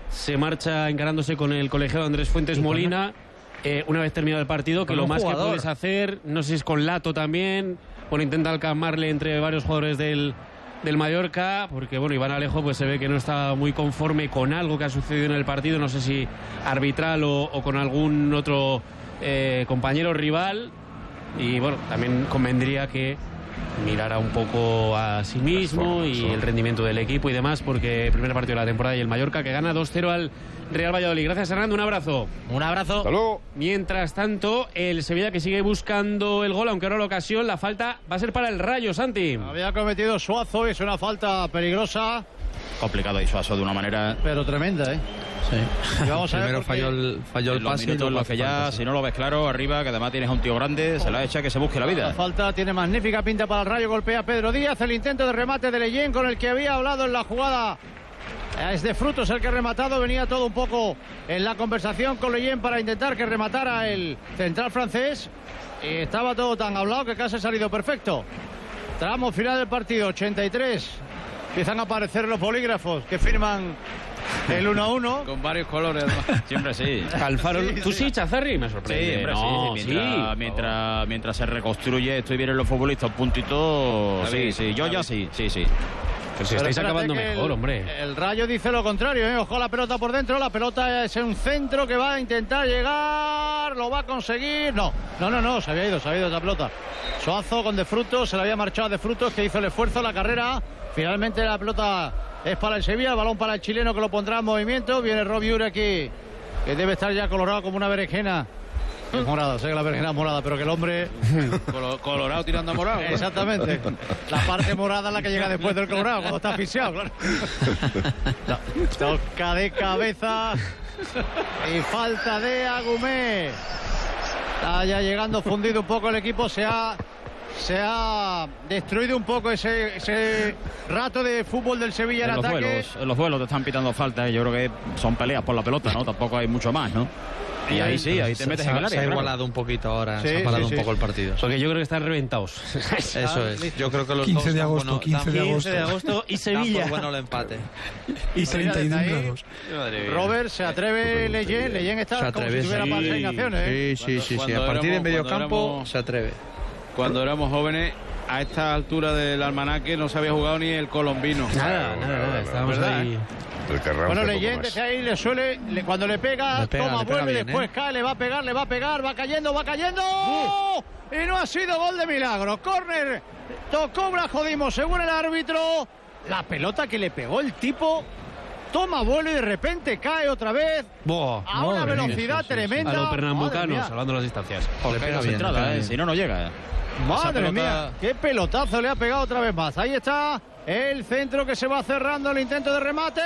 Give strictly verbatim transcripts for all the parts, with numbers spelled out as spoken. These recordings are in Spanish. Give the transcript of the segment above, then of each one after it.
se marcha encarándose con el colegiado Andrés Fuentes Molina, eh, una vez terminado el partido, que lo más jugador. que puedes hacer, no sé si es con Lato también, bueno, intenta calmarle entre varios jugadores del, del Mallorca, porque bueno, Iván Alejo pues se ve que no está muy conforme con algo que ha sucedido en el partido, no sé si arbitral o, o con algún otro eh, compañero rival, y bueno, también convendría que mirara un poco a sí mismo y el rendimiento del equipo y demás, porque el primer partido de la temporada y el Mallorca que gana dos cero al Real Valladolid. Gracias, Hernando, un abrazo. Un abrazo. Hasta luego. Mientras tanto, el Sevilla que sigue buscando el gol, aunque ahora la ocasión, la falta va a ser para el Rayo, Santi. Había cometido Suazo, es una falta peligrosa. Complicado ahí Suazo de una manera... pero tremenda, ¿eh? Sí. Vamos a ver Primero porque... falló el, falló el pase. En los que ya, falta, sí. si no lo ves claro, arriba, que además tienes a un tío grande, se la echa que se busque la vida. La falta tiene magnífica pinta para el Rayo, golpea Pedro Díaz, el intento de remate de Leyen con el que había hablado en la jugada. Es de Frutos el que ha rematado, venía todo un poco en la conversación con Leyen para intentar que rematara el central francés. Y estaba todo tan hablado que casi ha salido perfecto. Tramo final del partido, ochenta y tres. Empiezan a aparecer los bolígrafos que firman el uno a uno. Con varios colores, además. Siempre sí. Alfaro, Sí, tú sí. sí, Chazarri, me sorprende. Sí, siempre no, sí. sí. Mientras, mientras, mientras se reconstruye, estoy bien en los futbolistas, puntito. Sí, sí. Yo ya sí, sí, sí. Pero si estáis acabando mejor, el, hombre. El Rayo dice lo contrario, ¿eh? Ojo a la pelota por dentro. La pelota es un centro que va a intentar llegar. Lo va a conseguir. No, no, no, no. Se había ido, se había ido esa pelota. Suazo con De Frutos, se le había marchado a De Frutos, que hizo el esfuerzo, la carrera. Finalmente la pelota es para el Sevilla, el balón para el chileno que lo pondrá en movimiento. Viene Robbie Ure aquí, que debe estar ya colorado como una berenjena. Es morada, sé que la berenjena es morada, pero que el hombre... Colorado tirando a morado. Exactamente. La parte morada es la que llega después del colorado, cuando está asfixiado, claro. Toca de cabeza y falta de Agumé. Está ya llegando fundido un poco el equipo, se ha... Se ha destruido un poco ese, ese rato de fútbol del Sevilla en, en los ataque. Duelos, en los duelos te están pitando falta, ¿eh? Yo creo que son peleas por la pelota, ¿no? Tampoco hay mucho más, ¿no? Y ahí sí, ahí te metes se, en el área. Se ha claro. igualado un poquito ahora, Sí, se ha igualado sí, un sí. poco el partido. Porque yo creo que están reventados. Eso es. Yo creo que los quince dos de dan agosto, bueno- quince de dan- agosto. quince de agosto y dan Sevilla. por bueno el empate. Y treinta y dos ahí. grados. Robert, se atreve Leyen. Leyen está Se como si atreve, tuviera sí. más asignaciones, ¿eh? Sí, sí, sí, sí. Cuando A partir de éramos- medio cuando campo éramos- se atreve. Cuando éramos jóvenes, a esta altura del almanaque no se había jugado ni el colombino. Nada, nada, nada. Estábamos ¿Verdad? ahí. El Carranza Bueno, poco Leyen más. desde ahí le suele, le- cuando le pega, Le pega, toma, le pega vuelve, bien, después ¿eh? cae, le va a pegar, le va a pegar, va cayendo, va cayendo. Y no ha sido gol de milagro. Córner, tocó Blajodimo, según el árbitro. La pelota que le pegó el tipo toma vuelo y de repente cae otra vez Buah, a una madre mía. velocidad Sí, sí, sí. tremenda. A los Madre pernambucanos, mía. salvando las distancias. Porque Le pega no se bien, entrada, le pega ¿eh? bien. Si no, no llega. Madre pelota- mía, qué pelotazo le ha pegado otra vez más. Ahí está el centro que se va cerrando, el intento de remate.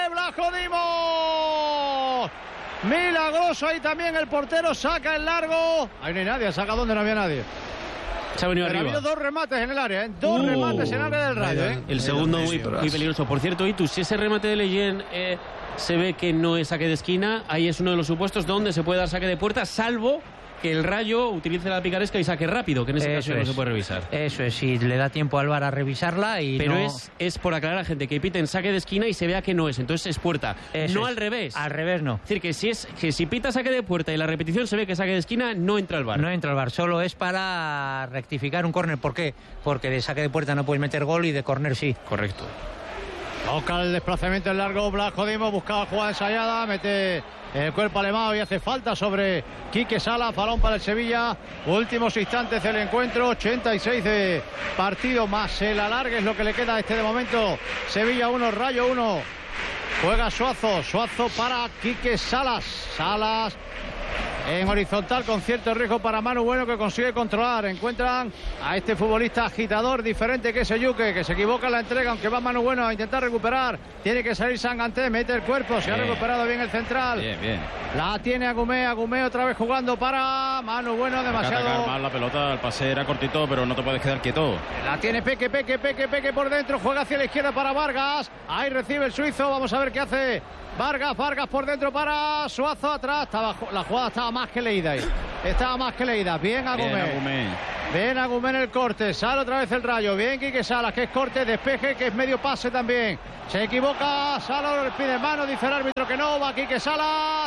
Blajodimo. Milagroso ahí también el portero, saca el largo. Ahí no hay nadie, saca donde no había nadie. Se ha venido Pero ha arriba. habido dos remates en el área, ¿eh? Dos Uh, remates en el área del Rayo, ¿eh? El segundo muy, muy peligroso. Por cierto, Itu, si ese remate de Leyen eh, se ve que no es saque de esquina, ahí es uno de los supuestos donde se puede dar saque de puerta, salvo que el Rayo utilice la picaresca y saque rápido, que en ese Eso caso no es. se puede revisar. Eso es, si le da tiempo al V A R a revisarla y Pero no... es, es por aclarar a gente que piten saque de esquina y se vea que no es, entonces es puerta. Eso no es. al revés. Al revés no. Es decir, que si, es, que si pita saque de puerta y la repetición se ve que saque de esquina, no entra al V A R. No entra al V A R, solo es para rectificar un córner. ¿Por qué? Porque de saque de puerta no puedes meter gol y de córner sí. Correcto. Toca el desplazamiento en largo, Blajodimo buscaba jugada ensayada, mete el cuerpo alemán y hace falta sobre Quique Salas, balón para el Sevilla. Últimos instantes del encuentro, ochenta y seis de partido más el alargue es lo que le queda a este de momento. Sevilla uno, Rayo uno. Juega Suazo, Suazo para Quique Salas. Salas en horizontal con cierto riesgo para Manu Bueno, que consigue controlar. Encuentran a este futbolista agitador diferente que es Yuque, que se equivoca en la entrega, aunque va Manu Bueno a intentar recuperar. Tiene que salir Sanganté, mete el cuerpo, se Bien. ha recuperado bien el central. Bien, bien. La tiene Agumé, Agumé otra vez jugando para Manu Bueno, Atacar demasiado. mal la pelota, el pase era cortito, pero no te puedes quedar quieto. La tiene Peque, Peque, Peque, Peque por dentro, juega hacia la izquierda para Vargas. Ahí recibe el suizo, vamos a ver qué hace Vargas, Vargas por dentro para Suazo, atrás. Estaba, la jugada estaba más que leída ahí. Estaba más que leída. Bien Agumé. Bien Agumé en el corte. Sale otra vez el Rayo. Bien Quique Salas, que es corte, despeje, que es medio pase también. Se equivoca. Salas pide mano. Dice el árbitro que no. Va Quique Salas.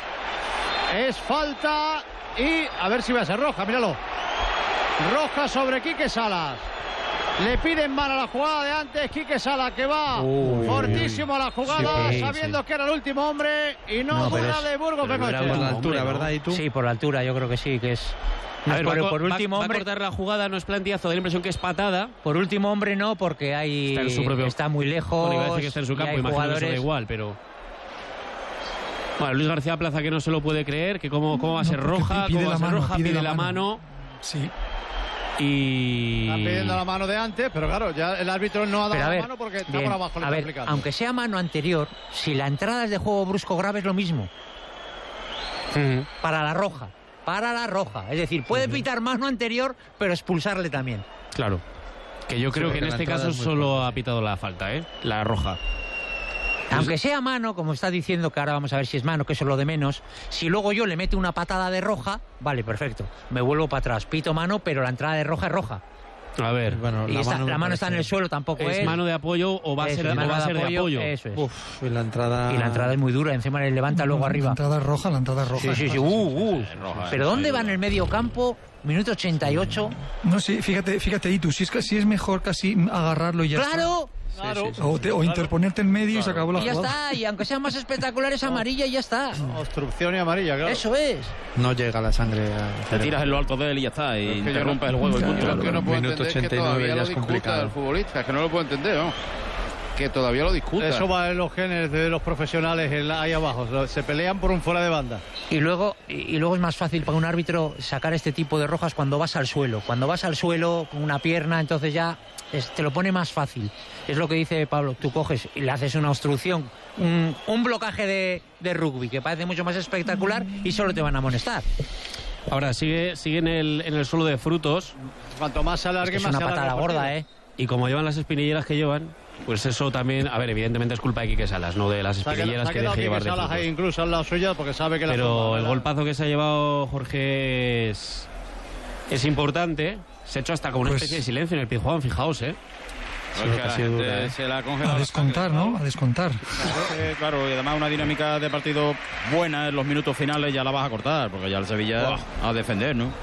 Es falta. Y a ver si va a ser roja. Míralo. Roja sobre Quique Salas. Le piden mano a la jugada de antes. Quique Salas que va Uy, fortísimo a la jugada, sí, sabiendo sí. que era el último hombre y no, no Burra de Burgos. Por la altura, hombre, ¿no? ¿Verdad? ¿Y tú? Sí, por la altura, yo creo que sí, que es. A ver, por, va, por último va, hombre. Va a cortar la jugada, no es plantillazo, da la impresión que es patada. Por último hombre no, porque hay. Está en su propio. Está muy lejos. Bueno, iba a decir que está en su campo, imagino jugadores... que eso da igual, pero. Bueno, Luis García Plaza que no se lo puede creer, que cómo, cómo va a ser no, roja, cómo va a ser mano, roja, pide, pide la, la mano. mano. Sí. Y... Están pidiendo la mano de antes, pero claro, ya el árbitro no ha dado ver, la mano porque está bien, por abajo. A ver, aunque sea mano anterior, si la entrada es de juego brusco grave es lo mismo. Uh-huh. Para la roja, para la roja. Es decir, puede uh-huh. pitar mano anterior, pero expulsarle también. Claro. Que yo creo sí, que en este caso solo fuerte. Ha pitado la falta, ¿eh? La roja. Aunque sea mano, como está diciendo, que ahora vamos a ver si es mano, que eso es lo de menos. Si luego yo le meto una patada de roja, vale, perfecto. Me vuelvo para atrás, pito mano, pero la entrada de roja es roja. A ver, bueno, y la esta, mano, la mano está en el suelo, tampoco es. ¿Es mano de apoyo o va a ser, mano va a ser de, apoyo, de apoyo? Eso es. Uf, y la entrada... Y la entrada es muy dura, encima le levanta luego arriba. La entrada es roja, la entrada es roja. Sí, sí, sí. Uh, uh. Roja, pero ¿dónde va en el medio campo? Minuto ochenta y ocho. No sé, fíjate, fíjate, Itu, si es, si es mejor casi agarrarlo y ya ¡Claro! Está. Claro. Sí, sí, sí. O, te, o interponerte en medio claro. y se acabó la y ya jugada. está, y aunque sea más espectacular es amarilla y ya está. Obstrucción y amarilla, claro. Eso es. No llega la sangre. Te tiras en lo alto de él y ya está, y interrumpes el juego. Claro, y punto. Lo que no puedo Minuto entender ochenta y nueve es que todavía ya lo es complicado. el futbolista, es que no lo puedo entender, ¿no? Que todavía lo discuta. Eso va en los genes de los profesionales en la, ahí abajo. Se pelean por un fuera de banda. Y luego, y luego es más fácil para un árbitro sacar este tipo de rojas cuando vas al suelo. Cuando vas al suelo con una pierna, entonces ya es, te lo pone más fácil. Es lo que dice Pablo. Tú coges y le haces una obstrucción, un, un blocaje de, de rugby que parece mucho más espectacular y solo te van a amonestar. Ahora sigue, sigue en el, en el suelo de Frutos. Cuanto más se alargue, es más una se patada gorda, ¿eh? Y como llevan las espinilleras que llevan, pues eso también, a ver, evidentemente es culpa de Quique Salas, no de las espinilleras que deje llevar de Frutos. Ahí incluso al lado suya porque sabe que Pero la el golpazo que se ha llevado Jorge es, es importante. Se ha hecho hasta como una pues, especie de silencio en el Pizjuán, fijaos, ¿eh? Sí, que la gente se la ha congelado. A descontar, ¿no? A descontar. Eh, claro, y además una dinámica de partido buena en los minutos finales ya la vas a cortar, porque ya el Sevilla wow. a defender, ¿no?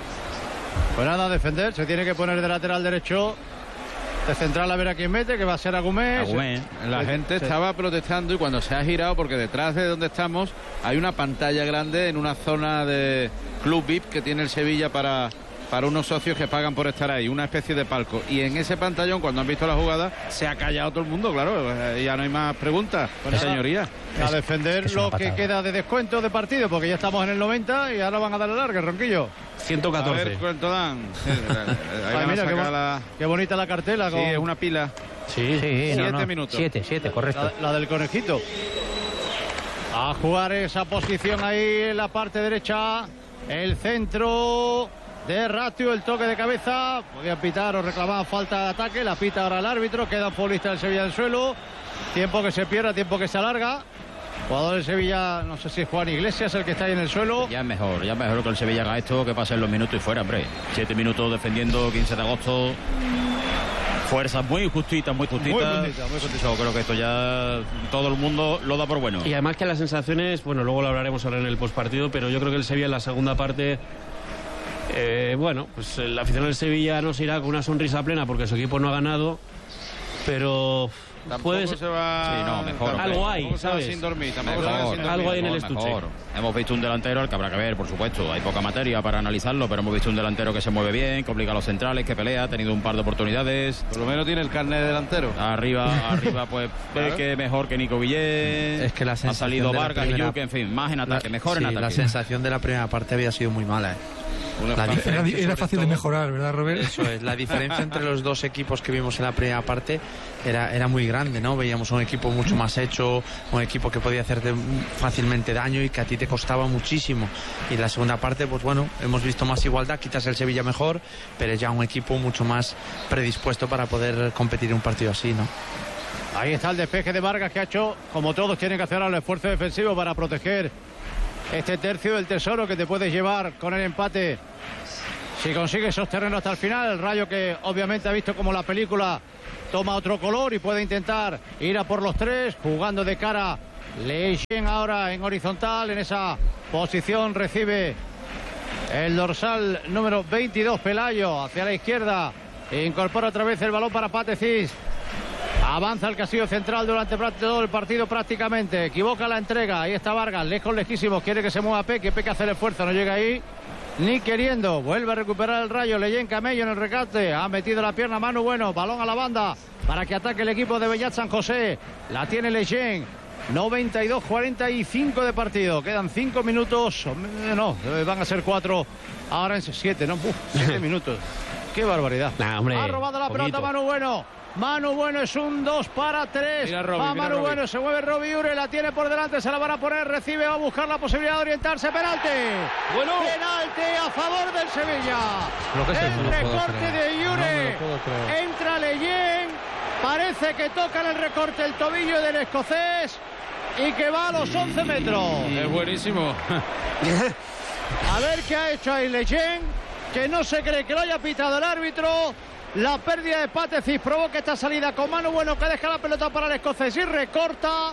Pues nada, a defender, se tiene que poner de lateral derecho, de central a ver a quién mete, que va a ser Agumé. Agumé. La sí, gente sí. estaba protestando y cuando se ha girado, porque detrás de donde estamos hay una pantalla grande en una zona de Club V I P que tiene el Sevilla para... para unos socios que pagan por estar ahí, una especie de palco. Y en ese pantallón, cuando han visto la jugada, se ha callado todo el mundo, claro. Ya no hay más preguntas, pues señoría. A defender lo que queda de descuento de partido, porque ya estamos en el noventa y ahora van a darle larga, Ronquillo. ciento catorce. A ver cuánto dan. Ay, mira, qué, la... qué bonita la cartela. Sí, con... es una pila. Sí, sí. Siete no, no. minutos. Siete, siete, correcto. La, la del conejito. A jugar esa posición ahí en la parte derecha. El centro... de Ratio, el toque de cabeza, podían pitar o reclamar falta de ataque, la pita ahora el árbitro, queda un futbolista del Sevilla en el suelo, tiempo que se pierde, tiempo que se alarga, jugador del Sevilla, no sé si es Juan Iglesias el que está ahí en el suelo. Ya es mejor, ya es mejor que el Sevilla haga esto, que pasen los minutos y fuera, hombre, siete minutos defendiendo, quince de agosto, fuerzas muy justitas, muy justitas. Muy justita, muy justita. Yo creo que esto ya todo el mundo lo da por bueno. Y además que las sensaciones, bueno, luego lo hablaremos ahora en el postpartido, pero yo creo que el Sevilla en la segunda parte... Eh, bueno, pues el aficionado del Sevilla no se irá con una sonrisa plena porque su equipo no ha ganado, pero puede ser... se va... Sí, no, mejor. Algo hay, ¿sabes? Sin dormir, mejor, se va sin dormir. Algo hay en el mejor, estuche. Mejor. Hemos visto un delantero al que habrá que ver, por supuesto. Hay poca materia para analizarlo, pero hemos visto un delantero que se mueve bien, que obliga a los centrales, que pelea, ha tenido un par de oportunidades. Por lo menos tiene el carnet de delantero. Arriba, arriba, pues ve que mejor que Nico Villés. Es que la ha salido Vargas y Yuke, en fin, más en ataque, la, mejor sí, en ataque. La sensación de la primera parte había sido muy mala, ¿eh? La era, era fácil todo, de mejorar, ¿verdad, Robert? Eso es, la diferencia entre los dos equipos que vimos en la primera parte era, era muy grande, ¿no? Veíamos un equipo mucho más hecho, un equipo que podía hacerte fácilmente daño y que a ti te costaba muchísimo. Y la segunda parte, pues bueno, hemos visto más igualdad, quizás el Sevilla mejor, pero ya un equipo mucho más predispuesto para poder competir en un partido así, ¿no? Ahí está el despeje de Vargas que ha hecho, como todos tienen que hacer ahora el esfuerzo defensivo para proteger este tercio del tesoro que te puedes llevar con el empate si consigues sostenerlo hasta el final. El Rayo, que obviamente ha visto como la película toma otro color y puede intentar ir a por los tres, jugando de cara. Leyen ahora en horizontal, en esa posición recibe el dorsal número veintidós, Pelayo, hacia la izquierda. Incorpora otra vez el balón para Patecic. Avanza el castillo central durante todo el partido prácticamente. Equivoca la entrega. Ahí está Vargas, lejos, lejísimos. Quiere que se mueva Peque. Peque hace el esfuerzo, no llega ahí ni queriendo. Vuelve a recuperar el Rayo. Leyen Camello en el recate. Ha metido la pierna Manu Bueno. Balón a la banda para que ataque el equipo de Bellat San José. La tiene Leyen. noventa y dos cuarenta y cinco de partido. Quedan cinco minutos. No, van a ser cuatro. Ahora en siete, ¿no? Uf, siete minutos. Qué barbaridad. Nah, hombre, ha robado la pelota Manu Bueno. Manu Bueno es un dos para tres. Mira Robbie, va mira Manu Robbie. Bueno, se mueve Robbie Ure, la tiene por delante, se la van a poner, recibe, va a buscar la posibilidad de orientarse. Penalti. Bueno. Penalti a favor del Sevilla. Lo que es el eso, no puedo recorte creer. de Ure. No me lo puedo creer. Entra Leyen. Parece que toca en el recorte el tobillo del escocés y que va a los once metros. Es buenísimo. A ver qué ha hecho ahí Leyen, que no se cree que lo haya pitado el árbitro. La pérdida de Patecic provoca esta salida con Manu Bueno, que deja la pelota para el escocés y recorta.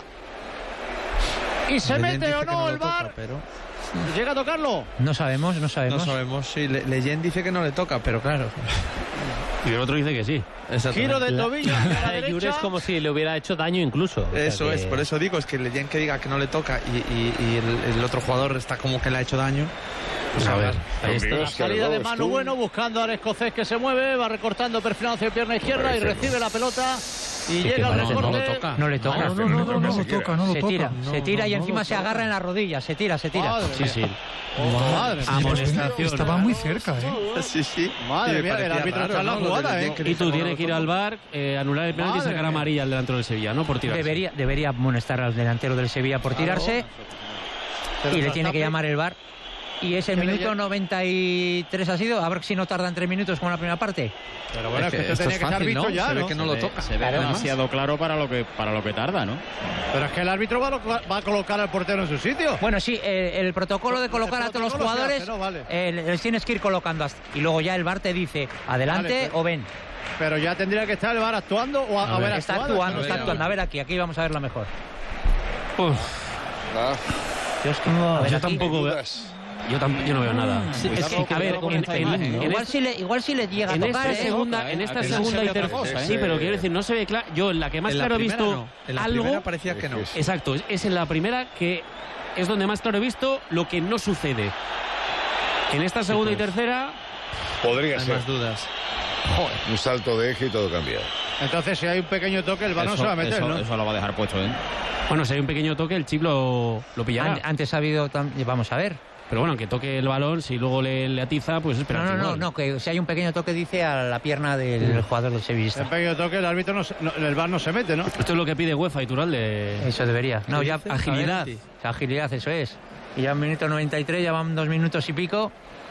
Y se Leyen mete dice o que no lo el toca, V A R. pero ¿Llega a tocarlo? No sabemos, no sabemos. no sabemos. Sí, Le- Leyen dice que no le toca, pero claro. Y el otro dice que sí. Giro de tobillo hacia la La de Llure derecha. es como si le hubiera hecho daño incluso. O sea Eso que- es, por eso digo, es que Leyen que diga que no le toca y, y- y el, el otro jugador está como que le ha hecho daño. Pues a ver, Ahí está. La salida de Manu Bueno buscando al escocés que se mueve, va recortando, perfilando hacia pierna izquierda y recibe la pelota y llega al no, no recorte. lo toca. No le toca. No, no, no, no, no lo toca, no lo se toca. tira, No, se tira no, y no encima lo se toca. agarra en la rodilla, se tira, se tira. Madre Sí, mía. sí. Oh, madre mía. Amonestación. Estaba muy cerca, ¿eh? Sí, sí. Madre Y me mía, el parecía árbitro raro, está en la ¿no? Lo de jugada, Leyen, ¿eh? que Y dice tú que no tienes lo que ir toca. al V A R, eh, anular el penalti y Madre sacar mía. amarilla al delantero del Sevilla, ¿no? Por tirar. Debería, debería amonestar al delantero del Sevilla por tirarse Pero y le está- tiene que está- llamar el V A R. Y ese Que le minuto lle- noventa y tres ha sido, a ver si no tardan tres minutos como la primera parte. Pero bueno, es que esto esto tenía es que estar fácil, visto ¿no? ya, Se ve ¿no? que no lo toca. Se ve Claro, demasiado claro para lo que para lo que tarda, ¿no? Pero es que el árbitro va a, lo- va a colocar al portero en su sitio. Bueno, sí, eh, el protocolo de colocar El a todos los protocolo se jugadores, hace, ¿no? Vale. eh, les tienes que ir colocando hasta- y luego ya el V A R te dice adelante Vale, pero- o ven. Pero ya tendría que estar el V A R actuando o a, A haber ver, está actuado. actuando, A está ver, actuando. A ver aquí, aquí vamos a verla mejor. Uf, Dios, que- a ver yo aquí. tampoco veo. Yo, tam- yo no veo nada. Sí, Es es que, que a ver, con en, esta en- imagen, en igual, este- si le, igual si le llega a en tocar, esta ¿eh? segunda, ¿eh? en A esta que no se segunda ve y otra tercera. cosa, ¿eh? Sí, pero quiero decir, no se ve claro. Yo en la que más En la claro he primera visto no. En la algo. primera parecía que no. Exacto, es en la primera que es donde más claro he visto lo que no sucede. En esta segunda y tercera, Podría Hay ser. más dudas. Un salto de eje y todo cambia. Entonces, si hay un pequeño toque, el balón Eso, se va a meter, eso- ¿no? eso lo va a dejar puesto, ¿eh? bueno, si hay un pequeño toque, el chip lo, lo pillará. An- Antes ha habido, tam- vamos a ver. Pero bueno, que toque el balón, si luego le, le atiza, pues es No, no, no, no, que si hay un pequeño toque dice a la pierna del jugador del El Sevilla. pequeño toque, el árbitro, no, se- no- el V A R no se mete, ¿no? Esto es lo que pide UEFA y Turalde. Eso debería. No, ya dice? Agilidad. agilidad, eso es. Y ya en minuto noventa y tres, ya van dos minutos y pico.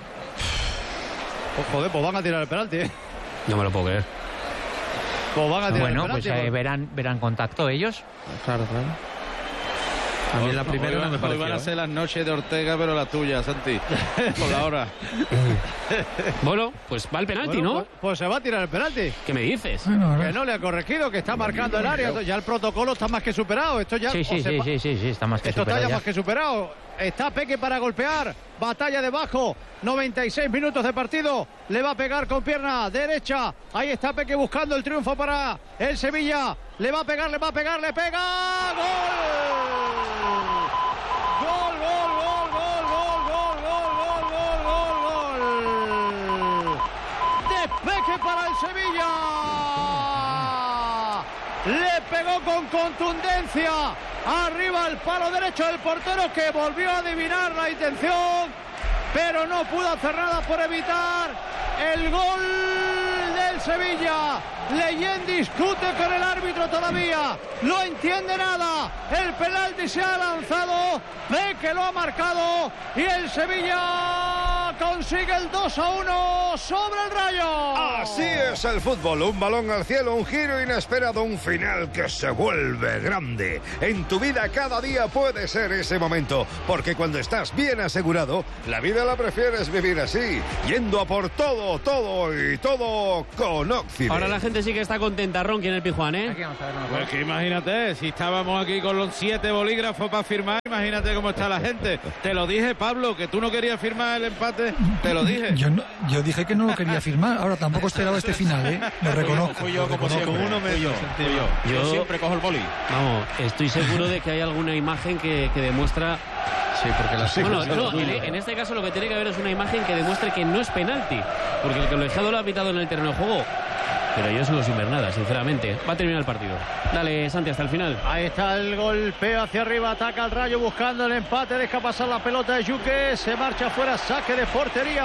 Oh, joder, pues van a tirar el penalti, ¿eh? No me lo puedo creer. Pues van a tirar Bueno, el pues penalti. eh, verán, verán contacto ellos. Claro, claro. A mí la primera Hoy no me van- hoy van a pareció. ser las noches de Ortega, pero la tuya, Santi. Por la hora. Bueno, pues va el penalti, Bueno, ¿no? Pues, pues se va a tirar el penalti. ¿Qué me dices? Bueno, a Que ver. no le ha corregido, que está marcando el área. Ya el protocolo está más que superado. Esto ya Sí, o sí, se sí, pa- sí, sí, sí, está más que Esto está superado ya ya. más que superado. Está Peque para golpear. Batalla debajo. noventa y seis minutos de partido. Le va a pegar con pierna derecha. Ahí está Peque buscando el triunfo para el Sevilla. Le va a pegar, le va a pegar, le pega. ¡Gol! Gol, gol, gol, gol, gol, gol, gol, gol, gol, gol. Despeje para el Sevilla. Le pegó con contundencia arriba al palo derecho del portero, que volvió a adivinar la intención, pero no pudo hacer nada por evitar el gol del Sevilla. Leyen discute con el árbitro todavía. No entiende nada. El penalti se ha lanzado. Ve que lo ha marcado. Y el Sevilla consigue el dos a uno sobre el Rayo. Así es el fútbol. Un balón al cielo, un giro inesperado, un final que se vuelve grande. En tu vida cada día puede ser ese momento. Porque cuando estás bien asegurado, la vida la prefieres vivir así. Yendo a por todo, todo y todo con Occident. Ahora la gente sí que está contenta, Ronqui, en el Pijuán, ¿eh? Aquí vamos a ver una Pues que imagínate, si estábamos aquí con los siete bolígrafos para firmar, imagínate cómo está la gente. Te lo dije, Pablo, que tú no querías firmar el empate, te lo dije. Yo, no, yo dije que no lo quería firmar. Ahora tampoco esperaba este final, ¿eh? Lo reconozco. Fui yo, lo como reconozco. siempre. Uno me yo, fui yo. Yo- Yo siempre cojo el boli. Vamos, estoy seguro de que hay alguna imagen que, que demuestra... Sí, porque las Bueno, no, en, en este caso lo que tiene que haber es una imagen que demuestre que no es penalti. Porque el colegiado lo ha pitado en el terreno de juego. Pero yo sigo sin ver nada, sinceramente. Va a terminar el partido. Dale, Santi, hasta el final. Ahí está el golpeo hacia arriba, ataca el Rayo buscando el empate, deja pasar la pelota de Yuque, se marcha fuera, saque de portería.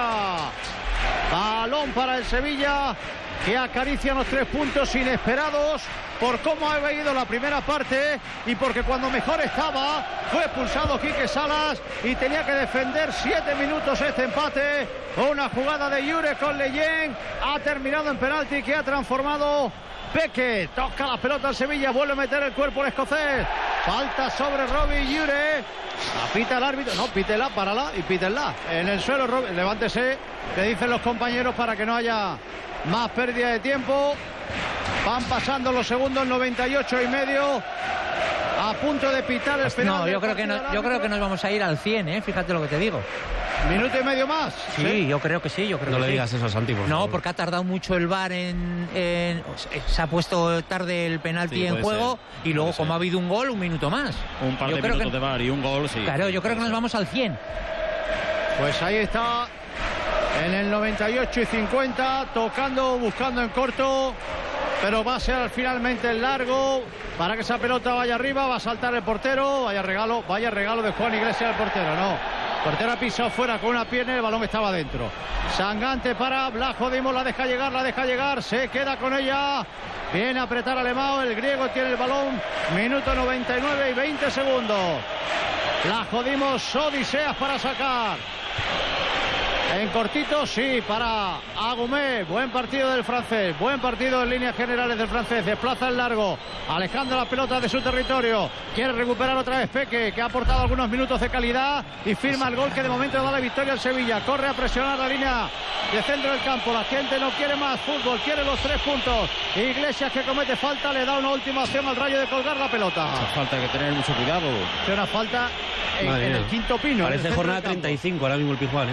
Balón para el Sevilla, que acaricia los tres puntos inesperados por cómo ha ido la primera parte y porque cuando mejor estaba fue expulsado Quique Salas y tenía que defender siete minutos este empate. Una jugada de Yure con Leyen, ha terminado en penalti que ha transformado Peque. Toca la pelota al Sevilla, vuelve a meter el cuerpo el escocés. Falta sobre Robbie Yure. Apita el árbitro, no, pítela, párala y pítenla. En el suelo, Robbie, levántese, que dicen los compañeros para que no haya más pérdida de tiempo. Van pasando los segundos, noventa y ocho y medio. A punto de pitar el final. No, yo creo que no, yo creo que nos vamos a ir al cien, ¿eh? Fíjate lo que te digo. Minuto y medio más. Sí, ¿sí? Yo creo que sí, yo creo No que le sí. digas eso a Santi, por No, favor. porque ha tardado mucho el V A R en, en- se ha puesto tarde el penalti Sí, en puede juego ser, y luego puede como ser. ha habido un gol, un minuto más. Un par Yo de creo minutos que- de bar y un gol, sí. Claro, yo creo que nos vamos al cien. Pues ahí está, en el noventa y ocho y cincuenta, tocando, buscando en corto, pero va a ser finalmente el largo para que esa pelota vaya arriba, va a saltar el portero, vaya regalo, vaya regalo de Juan Iglesias al portero, no. Portero ha pisado fuera con una pierna y el balón estaba dentro. Sangante para Blajo Dimos, la deja llegar, la deja llegar, se queda con ella. Viene a apretar Alemão, el griego tiene el balón, minuto noventa y nueve y veinte segundos. La jodimos, Odiseas para sacar. En cortito, sí, para Agumé. Buen partido del francés. Buen partido en líneas generales del francés. Desplaza el largo. Alejando la pelota de su territorio. Quiere recuperar otra vez Peque, que ha aportado algunos minutos de calidad. Y firma el gol que de momento da la victoria al Sevilla. Corre a presionar la línea de centro del campo. La gente no quiere más fútbol. Quiere los tres puntos. Iglesias, que comete falta, le da una última opción al Rayo de colgar la pelota. Esa falta hay que tener mucho cuidado. Es una falta en, Madre en el mía. quinto pino. en el Parece centro jornada del campo. treinta y cinco ahora mismo el Pijuán, ¿eh?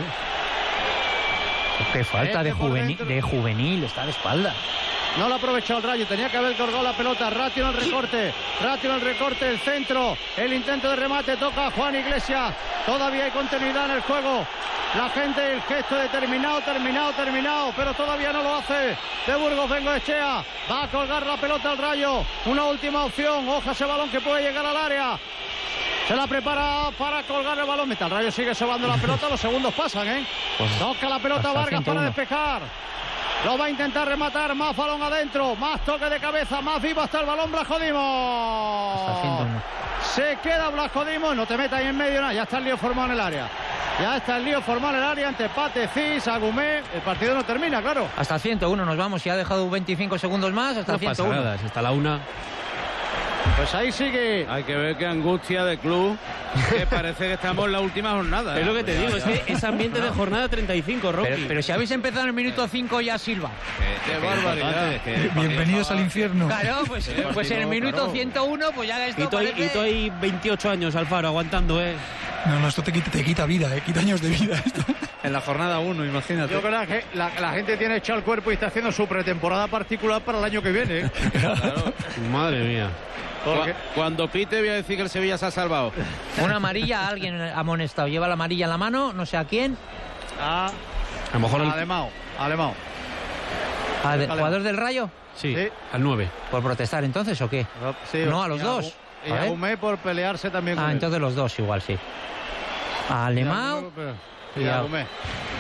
Qué falta Este de por juvenil, dentro. de juvenil, está de espalda. No lo ha aprovechado el Rayo, tenía que haber colgado la pelota. Ratio en el recorte, Ratio en el recorte, el centro, el intento de remate, toca a Juan Iglesias. Todavía hay continuidad en el juego. La gente, el gesto determinado, terminado, terminado, pero todavía no lo hace. De Burgos Bengoechea, va a colgar la pelota al Rayo. Una última opción, oja ese balón que puede llegar al área. Se la prepara para colgar el balón. El Rayo sigue sobando la pelota, los segundos pasan, ¿eh? Toca la pelota hasta Vargas para ciento uno. despejar. Lo va a intentar rematar, más balón adentro, más toque de cabeza, más vivo hasta el balón Blajo Dimos. Hasta ciento uno. Se queda Blajo Dimos, no te metas ahí en medio, nada, ya está el lío formado en el área. Ya está el lío formado en el área ante Pate, Cis, Agumé. El partido no termina, claro. Hasta el ciento uno nos vamos, y ha dejado veinticinco segundos más, hasta No el ciento pasa uno. nada, si hasta la una. Pues ahí sigue. Hay que ver qué angustia de club, que parece que estamos en la última jornada. Es lo que te digo, es que es ambiente de jornada treinta y cinco, Rocky. Pero, pero si habéis empezado en el minuto cinco ya silba. Qué barbaridad. Bienvenidos al infierno. Claro, pues, pues en el minuto ciento uno pues ya esto Y tú, hay, parece... y tú hay veintiocho años, Alfaro, aguantando, ¿eh? No, no, esto te quita, te quita vida, ¿eh? Quita años de vida esto. En la jornada uno, imagínate. Yo creo que la, la gente tiene echado el cuerpo y está haciendo su pretemporada particular para el año que viene. ¿eh? Madre mía. Porque- Cuando pite voy a decir que el Sevilla se ha salvado. Una amarilla, alguien ha amonestado. Lleva la amarilla en la mano, no sé a quién. A, A lo mejor el... Alemão, Alemão. ¿Al Alemão. jugador del Rayo? Sí, Sí. al nueve. ¿Por protestar entonces o qué? Sí, No, a los y dos. Y A ver. Agumé por pelearse también con Ah, él. entonces los dos igual, sí. A Alemão Y y a- Agumé.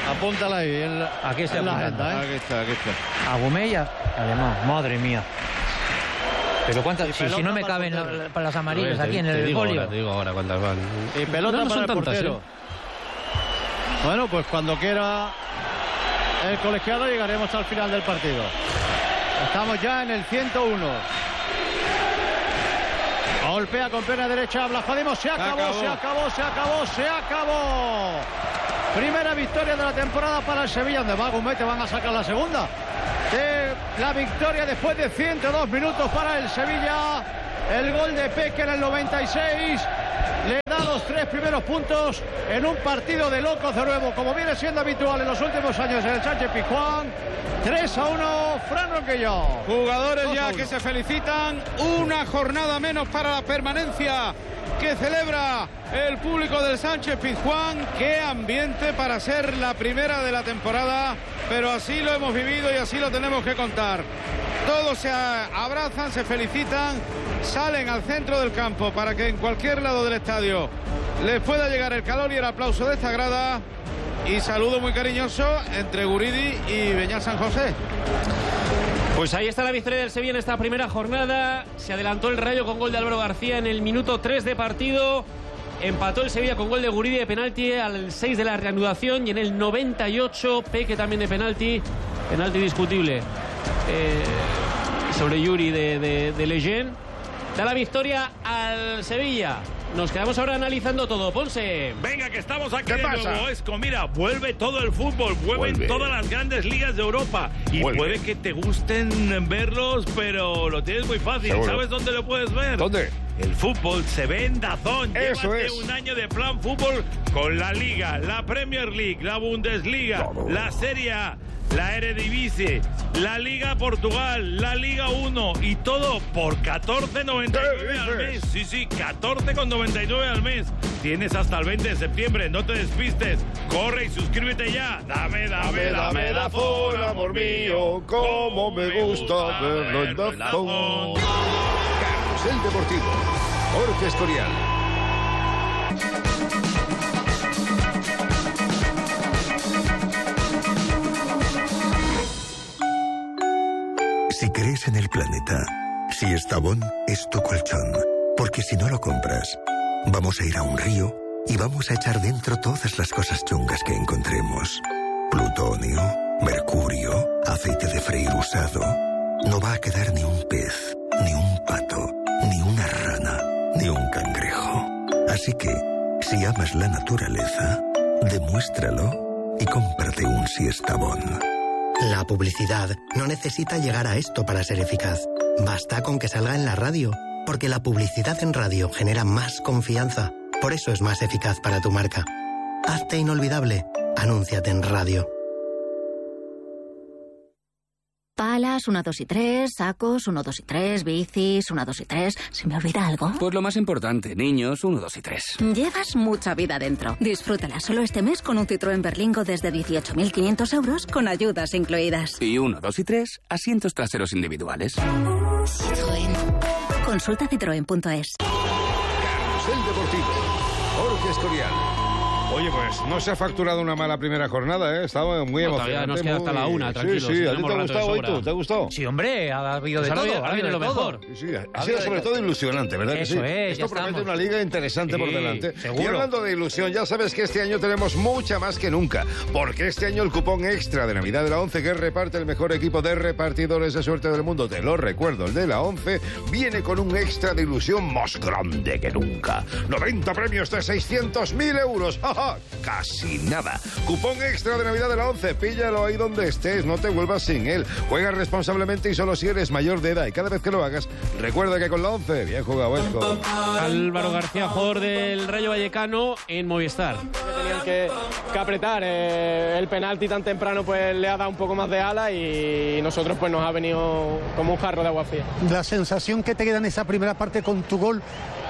Apúntala ahí. En, aquí está, en la agenda, ¿eh? Aquí está, aquí está. Agumella, además, madre mía. Pero cuántas, si, si no me caben la, la, las amarillas ver, aquí te, en te el digo folio. Ahora, te digo ahora cuántas van. Y pelota no, no para el tantas, portero. ¿eh? Bueno, pues cuando quiera el colegiado llegaremos hasta el final del partido. Estamos ya en el ciento uno. Golpea con pierna derecha, Blajadimo, se acabó, acabó, se acabó, se acabó, se acabó. Primera victoria de la temporada para el Sevilla, donde va Gumete, van a sacar la segunda. De la victoria después de ciento dos minutos para el Sevilla. El gol de Peque en el noventa y seis le da los tres primeros puntos en un partido de locos de nuevo, como viene siendo habitual en los últimos años en el Sánchez-Pizjuán. tres a uno, Fran Ronquillo. Jugadores ya que se felicitan. Una jornada menos para la permanencia que celebra el público del Sánchez-Pizjuán. Qué ambiente para ser la primera de la temporada, pero así lo hemos vivido y así lo tenemos que contar. Todos se abrazan, se felicitan, salen al centro del campo para que en cualquier lado del estadio les pueda llegar el calor y el aplauso de esta grada. Y saludo muy cariñoso entre Guridi y Beñat San José. Pues ahí está la victoria del Sevilla en esta primera jornada. Se adelantó el Rayo con gol de Álvaro García en el minuto tres de partido. Empató el Sevilla con gol de Guridi de penalti al seis de la reanudación. Y en el noventa y ocho, Peque también de penalti. Penalti discutible eh, sobre Yuri de, de, de Lejeune. Da la victoria al Sevilla. Nos quedamos ahora analizando todo. Ponce. Venga, que estamos aquí ¿Qué de pasa? nuevo. Esco, mira, vuelve todo el fútbol, vuelven Vuelve. todas las grandes ligas de Europa. Y Vuelve. puede que te gusten verlos, pero lo tienes muy fácil. Seguro. ¿Sabes dónde lo puedes ver? ¿Dónde? El fútbol se ve en DAZN. Eso Llévate es. un año de plan fútbol con la Liga, la Premier League, la Bundesliga, Todo. la Serie A, la Eredivisie, la Liga Portugal, la Liga uno y todo por catorce noventa y nueve al ¿Qué mes. dices? Sí, sí, catorce noventa y nueve al mes. Tienes hasta el veinte de septiembre, no te despistes. Corre y suscríbete ya. Dame, dame, dame, dame Dazón, amor mío, cómo me gusta verlo en Dazón. Carrusel Deportivo, Jorge Escorial. Si crees en el planeta, si Estabón es tu colchón, porque si no lo compras, vamos a ir a un río y vamos a echar dentro todas las cosas chungas que encontremos. Plutonio, mercurio, aceite de freír usado. No va a quedar ni un pez, ni un pato, ni una rana, ni un cangrejo. Así que, si amas la naturaleza, demuéstralo y cómprate un Siestabón. La publicidad no necesita llegar a esto para ser eficaz. Basta con que salga en la radio, porque la publicidad en radio genera más confianza. Por eso es más eficaz para tu marca. Hazte inolvidable. Anúnciate en radio. Palas, una, dos y tres, sacos, uno, dos y tres, bicis, una, dos y tres. ¿Se me olvida algo? Pues lo más importante, niños, uno, dos y tres. Llevas mucha vida dentro. Disfrútala solo este mes con un Citroën Berlingo desde dieciocho mil quinientos euros con ayudas incluidas. Y uno, dos y tres, asientos traseros individuales. Citroën. Consulta citroen punto es. Carrusel Deportivo, Jorge Escorial. Oye, pues no se ha facturado una mala primera jornada, ¿eh? Estaba muy No, emocionante. todavía nos queda hasta muy- la una, tranquilos, Sí, sí, si ¿a ti tenemos te ha rato de gustado hoy sobra. tú? ¿Te ha gustado? Sí, hombre, ha habido de Pues ahora todo. viene- ahora viene ha lo habido de mejor. todo. Sí, sí, ha Ha sido habido sobre de todo todo. ilusionante, ¿verdad que Eso sí? es, ya Esto promete estamos. una liga interesante por Sí, delante. seguro. Y hablando de ilusión, ya sabes que este año tenemos mucha más que nunca, porque este año el cupón extra de Navidad de la ONCE que reparte el mejor equipo de repartidores de suerte del mundo, te lo recuerdo, el de la ONCE, viene con un extra de ilusión más grande que nunca. noventa premios de seiscientos mil euros. ¡Ja, ja! Casi nada. Cupón extra de Navidad de la ONCE, píllalo ahí donde estés, no te vuelvas sin él. Juega responsablemente y solo si eres mayor de edad. Y cada vez que lo hagas, recuerda que con la ONCE, bien jugado, Esco. Álvaro García, jugador del Rayo Vallecano en Movistar. Tenían que, que apretar. Eh, el penalti tan temprano pues le ha dado un poco más de ala y nosotros pues nos ha venido como un jarro de agua fría. La sensación que te queda en esa primera parte con tu gol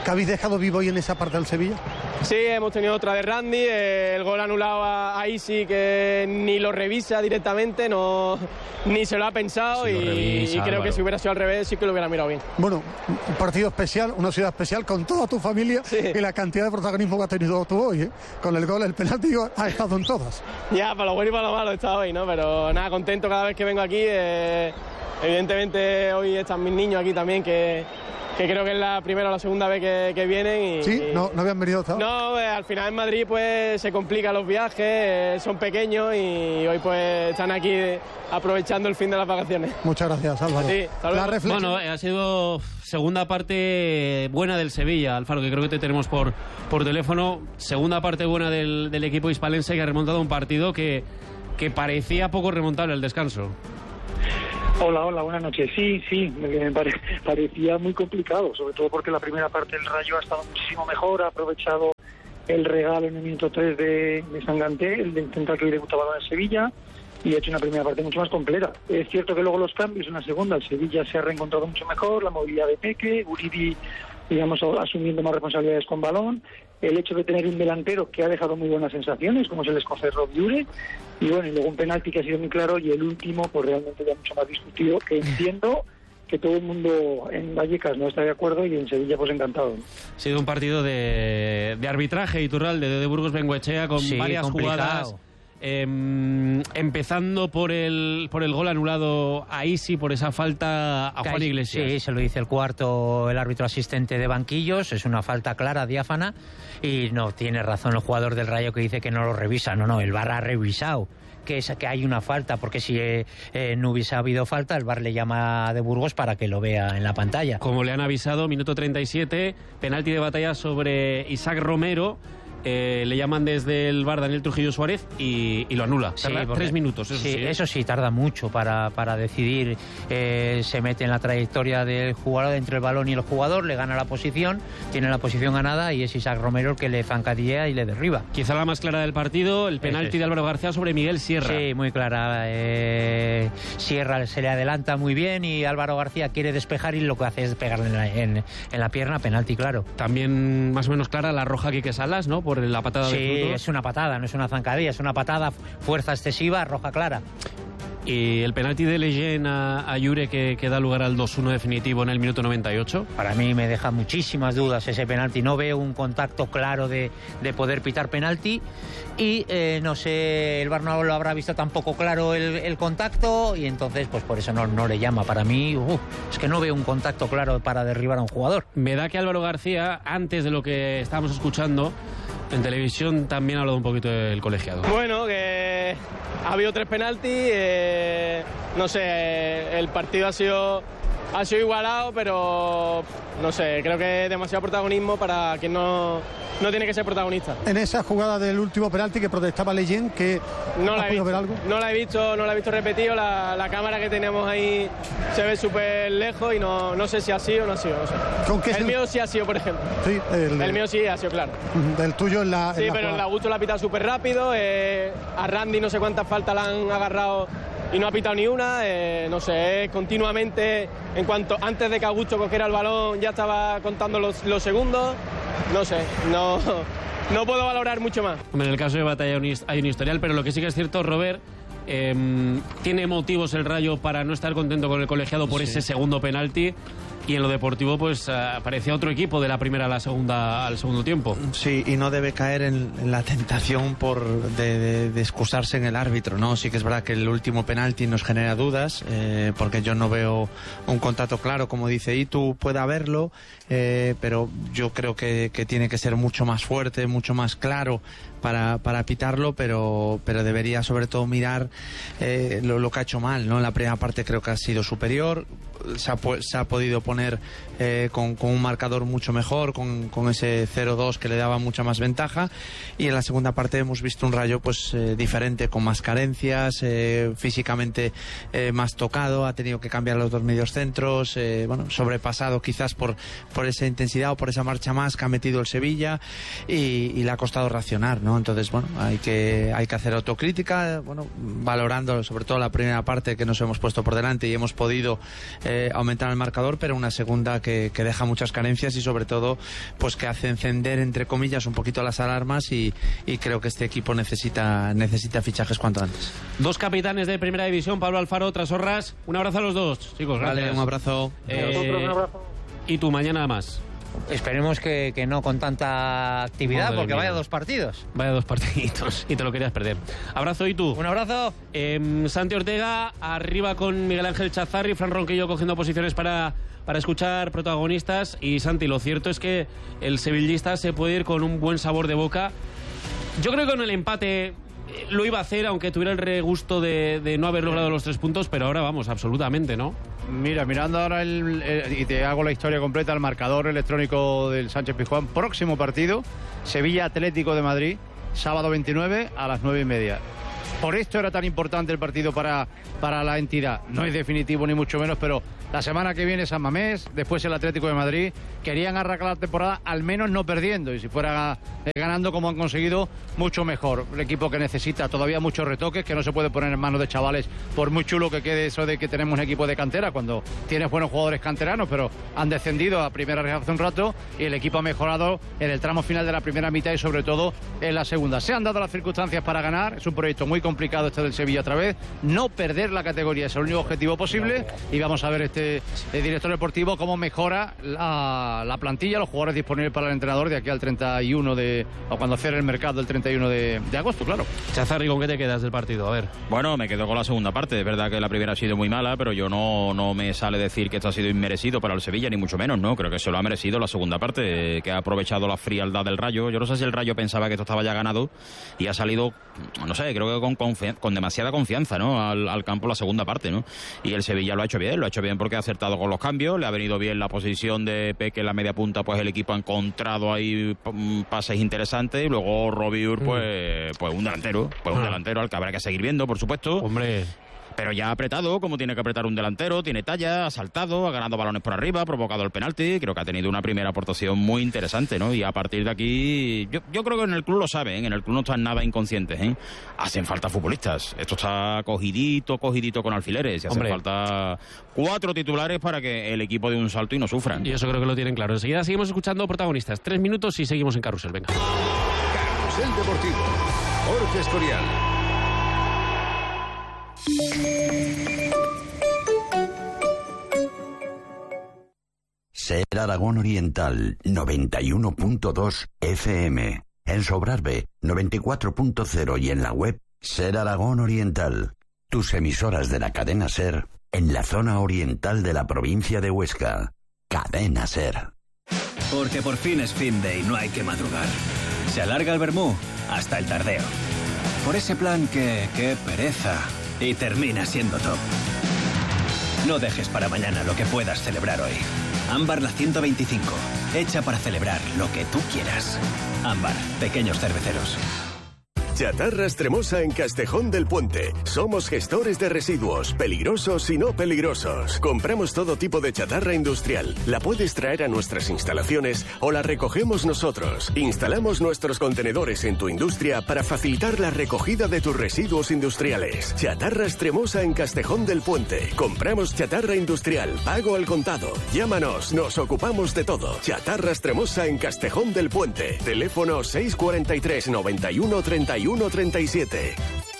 que habéis dejado vivo hoy en esa parte del Sevilla? Sí, hemos tenido otra de Randy, eh, el gol anulado a, a Isi, que ni lo revisa directamente, no, ni se lo ha pensado, sí, y, revisa, y creo Álvaro. que si hubiera sido al revés sí que lo hubiera mirado bien. Bueno, un partido especial, una ciudad especial con toda tu familia, sí. Y la cantidad de protagonismo que has tenido tú hoy, ¿eh? Con el gol, el penalti, has estado en todas. Ya, para lo bueno y para lo malo he estado hoy, ¿no? Pero nada, contento cada vez que vengo aquí. Eh, evidentemente hoy están mis niños aquí también, que, que creo que es la primera o la segunda vez que, que vienen. Y, ¿Sí? y... ¿No, no habían venido hasta ahora? No, eh, al final en Madrid pues se complican los viajes, eh, son pequeños y hoy pues están aquí aprovechando el fin de las vacaciones. Muchas gracias, Álvaro. Sí, la reflexión... Bueno, ha sido segunda parte buena del Sevilla, Alfaro, que creo que te tenemos por, por teléfono. Segunda parte buena del, del equipo hispalense, que ha remontado un partido que, que parecía poco remontable al descanso. Hola, hola, buenas noches. Sí, sí, me pare, parecía muy complicado, sobre todo porque la primera parte del Rayo ha estado muchísimo mejor, ha aprovechado el regalo en el minuto tres de, de Sanganté, el de intentar que hoy debutaba en Sevilla, y ha hecho una primera parte mucho más completa. Es cierto que luego los cambios en la segunda, el Sevilla se ha reencontrado mucho mejor, la movilidad de Peque, Uribe, digamos, asumiendo más responsabilidades con balón, el hecho de tener un delantero que ha dejado muy buenas sensaciones, como es el escocés Rob Ure, y bueno, y luego un penalti que ha sido muy claro, y el último, pues realmente ya mucho más discutido, que entiendo que todo el mundo en Vallecas no está de acuerdo, y en Sevilla pues encantado. Ha sido un partido de, de arbitraje, Iturralde, de, de Burgos Bengoechea, con sí, varias complicado. jugadas. Eh, empezando por el por el gol anulado a Isi, por esa falta a Juan Iglesias. Sí, se lo dice el cuarto, el árbitro asistente de banquillos, es una falta clara, diáfana, y no tiene razón el jugador del Rayo que dice que no lo revisa. No, no, el V A R ha revisado que, es, que hay una falta, porque si eh, eh, no hubiese habido falta, el V A R le llama a de Burgos para que lo vea en la pantalla. Como le han avisado, minuto treinta y siete, penalti de Batalla sobre Isaac Romero. Eh, le llaman desde el V A R Daniel Trujillo Suárez y, y lo anula. Sí, Tarda porque, tres minutos, eso sí. sí ¿eh? Eso sí, tarda mucho para, para decidir. Eh, se mete en la trayectoria del jugador, entre el balón y el jugador, le gana la posición, tiene la posición ganada, y es Isaac Romero el que le zancadilla y le derriba. Quizá la más clara del partido, el penalti es. de Álvaro García sobre Miguel Sierra. Sí, muy clara. Eh, Sierra se le adelanta muy bien y Álvaro García quiere despejar y lo que hace es pegarle en la, en, en la pierna, penalti claro. También más o menos clara la roja Quique Salas, ¿no? Por la patada sí, de Frutos. Es una patada, no es una zancadilla, es una patada, fuerza excesiva, roja clara. Y el penalti de Leyen a, a Llure que, que da lugar al dos uno definitivo en el minuto noventa y ocho. Para mí me deja muchísimas dudas ese penalti. No veo un contacto claro de, de poder pitar penalti. Y eh, no sé, el V A R no lo habrá visto tampoco claro el, el contacto. Y entonces, pues por eso no, no le llama. Para mí, uh, es que no veo un contacto claro para derribar a un jugador. Me da que Álvaro García, antes de lo que estábamos escuchando en televisión, también ha hablado un poquito del colegiado. Bueno, que ha habido tres penaltis, eh, no sé, eh, el partido ha sido, ha sido igualado, pero no sé, creo que es demasiado protagonismo para quien no, no tiene que ser protagonista. En esa jugada del último penalti que protestaba Leyen, que no la ¿has he podido visto, ver algo? No la he visto, no la he visto repetido, la, la cámara que tenemos ahí se ve súper lejos y no, no sé si ha sido o no ha sido, no sé. ¿Con qué el se... mío sí ha sido, por ejemplo. Sí, el, el mío sí ha sido, claro. Del tuyo en la... Sí, en la pero jugada. el de Augusto la ha pitado súper rápido, eh, a Randy no sé cuántas faltas la han agarrado y no ha pitado ni una, eh, no sé, continuamente, en cuanto antes de que Augusto cogiera el balón ya estaba contando los, los segundos, no sé, no, no puedo valorar mucho más. En el caso de Batalla hay un historial, pero lo que sí que es cierto, Robert, eh, tiene motivos el Rayo para no estar contento con el colegiado por sí. ese segundo penalti. Y en lo deportivo, pues parecía otro equipo de la primera a la segunda al segundo tiempo. Sí, y no debe caer en, en la tentación por de, de, de excusarse en el árbitro, ¿no? Sí que es verdad que el último penalti nos genera dudas, eh, porque yo no veo un contacto claro, como dice Itu, puede haberlo, eh, pero yo creo que, que tiene que ser mucho más fuerte, mucho más claro para, para pitarlo, pero, pero debería sobre todo mirar eh, lo, lo que ha hecho mal, ¿no? En la primera parte creo que ha sido superior, se ha, se ha podido poner eh, con, con un marcador mucho mejor, con, con ese cero dos que le daba mucha más ventaja, y en la segunda parte hemos visto un Rayo pues eh, diferente, con más carencias, eh, físicamente eh, más tocado, ha tenido que cambiar los dos medios centros, eh, bueno, sobrepasado quizás por, por esa intensidad o por esa marcha más que ha metido el Sevilla, y, y le ha costado racionar, ¿no? Entonces, bueno, hay que, hay que hacer autocrítica, bueno, valorando sobre todo la primera parte que nos hemos puesto por delante y hemos podido eh, aumentar el marcador, pero una una segunda que, que deja muchas carencias y sobre todo pues que hace encender entre comillas un poquito las alarmas y, y creo que este equipo necesita, necesita fichajes cuanto antes. Dos capitanes de Primera División, Pablo Alfaro, Trasorras. Un abrazo a los dos, chicos. Gracias. Vale, un abrazo. Eh, un abrazo. Y tú, mañana más. Esperemos que, que no con tanta actividad, Madre porque mía. vaya dos partidos. Vaya dos partiditos y te lo querías perder. Abrazo. ¿Y tú? Un abrazo. Eh, Santi Ortega, arriba con Miguel Ángel Chazarri, Fran Ronquillo cogiendo posiciones para, para escuchar protagonistas. Y Santi, lo cierto es que el sevillista se puede ir con un buen sabor de boca. Yo creo que con el empate lo iba a hacer, aunque tuviera el regusto de, de no haber logrado los tres puntos, pero ahora vamos, absolutamente, ¿no? Mira, mirando ahora el, el, y te hago la historia completa, el marcador electrónico del Sánchez Pizjuán. Próximo partido, Sevilla Atlético de Madrid, sábado veintinueve a las nueve y media. Por esto era tan importante el partido para, para la entidad. No es definitivo ni mucho menos, pero la semana que viene San Mamés, después el Atlético de Madrid. Querían arrancar la temporada al menos no perdiendo, y si fuera eh, ganando como han conseguido, mucho mejor. Un equipo que necesita todavía muchos retoques, que no se puede poner en manos de chavales, por muy chulo que quede eso de que tenemos un equipo de cantera, cuando tienes buenos jugadores canteranos, pero han descendido a primera red hace un rato y el equipo ha mejorado en el tramo final de la primera mitad y sobre todo en la segunda. Se han dado las circunstancias para ganar, es un proyecto muy complicado este del Sevilla otra vez, no perder la categoría es el único objetivo posible, y vamos a ver este el director deportivo cómo mejora la, la plantilla, los jugadores disponibles para el entrenador de aquí al treinta y uno de, o cuando cierre el mercado el treinta y uno de, de agosto, claro. Chazarri, ¿con qué te quedas del partido? A ver. Bueno, me quedo con la segunda parte. Es verdad que la primera ha sido muy mala, pero yo no, no me sale decir que esto ha sido inmerecido para el Sevilla, ni mucho menos, ¿no? Creo que se lo ha merecido la segunda parte, que ha aprovechado la frialdad del Rayo. Yo no sé si el Rayo pensaba que esto estaba ya ganado y ha salido, no sé, creo que con, confi- con demasiada confianza, ¿no? Al, al campo la segunda parte, ¿no? Y el Sevilla lo ha hecho bien, lo ha hecho bien porque ha acertado con los cambios, le ha venido bien la posición de Peque en la media punta, pues el equipo ha encontrado ahí pases interesantes, y luego Robiur, pues, pues un delantero, pues un delantero al que habrá que seguir viendo, por supuesto. Hombre. Pero ya ha apretado como tiene que apretar un delantero, tiene talla, ha saltado, ha ganado balones por arriba, ha provocado el penalti. Creo que ha tenido una primera aportación muy interesante, ¿no? Y a partir de aquí, yo, yo creo que en el club lo saben, ¿eh? En el club no están nada inconscientes, ¿eh? Hacen falta futbolistas. Esto está cogidito, cogidito con alfileres. Y hacen falta cuatro titulares para que el equipo dé un salto y no sufran. Y eso creo que lo tienen claro. Enseguida seguimos escuchando protagonistas. Tres minutos y seguimos en Carrusel. Venga. Carrusel Deportivo. Jorge Escorial. Ser Aragón Oriental, noventa y uno punto dos F M. En Sobrarbe, noventa y cuatro punto cero y en la web Ser Aragón Oriental. Tus emisoras de la cadena Ser en la zona oriental de la provincia de Huesca. Cadena Ser. Porque por fin es fin de y no hay que madrugar. Se alarga el vermú hasta el tardeo. Por ese plan que, qué pereza, y termina siendo top. No dejes para mañana lo que puedas celebrar hoy. Ámbar la ciento veinticinco, hecha para celebrar lo que tú quieras. Ámbar, pequeños cerveceros. Chatarra Extremosa en Castejón del Puente. Somos gestores de residuos, peligrosos y no peligrosos. Compramos todo tipo de chatarra industrial. La puedes traer a nuestras instalaciones o la recogemos nosotros. Instalamos nuestros contenedores en tu industria para facilitar la recogida de tus residuos industriales. Chatarra Extremosa en Castejón del Puente. Compramos chatarra industrial, pago al contado. Llámanos, nos ocupamos de todo. Chatarra Extremosa en Castejón del Puente. Teléfono seis cuarenta y tres, noventa y uno, treinta y uno, treinta y siete.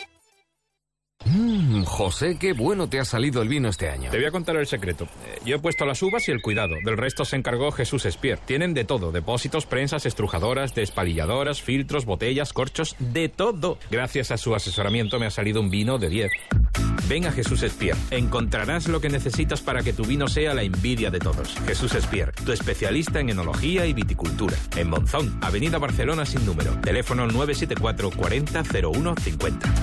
Mmm, José, qué bueno te ha salido el vino este año. Te voy a contar el secreto. Yo he puesto las uvas y el cuidado. Del resto se encargó Jesús Espier. Tienen de todo. Depósitos, prensas, estrujadoras, despalilladoras, filtros, botellas, corchos, de todo. Gracias a su asesoramiento me ha salido un vino de diez. Ven a Jesús Espier. Encontrarás lo que necesitas para que tu vino sea la envidia de todos. Jesús Espier, tu especialista en enología y viticultura. En Monzón, Avenida Barcelona sin número. Teléfono nueve siete cuatro, cuarenta, cero uno, cincuenta.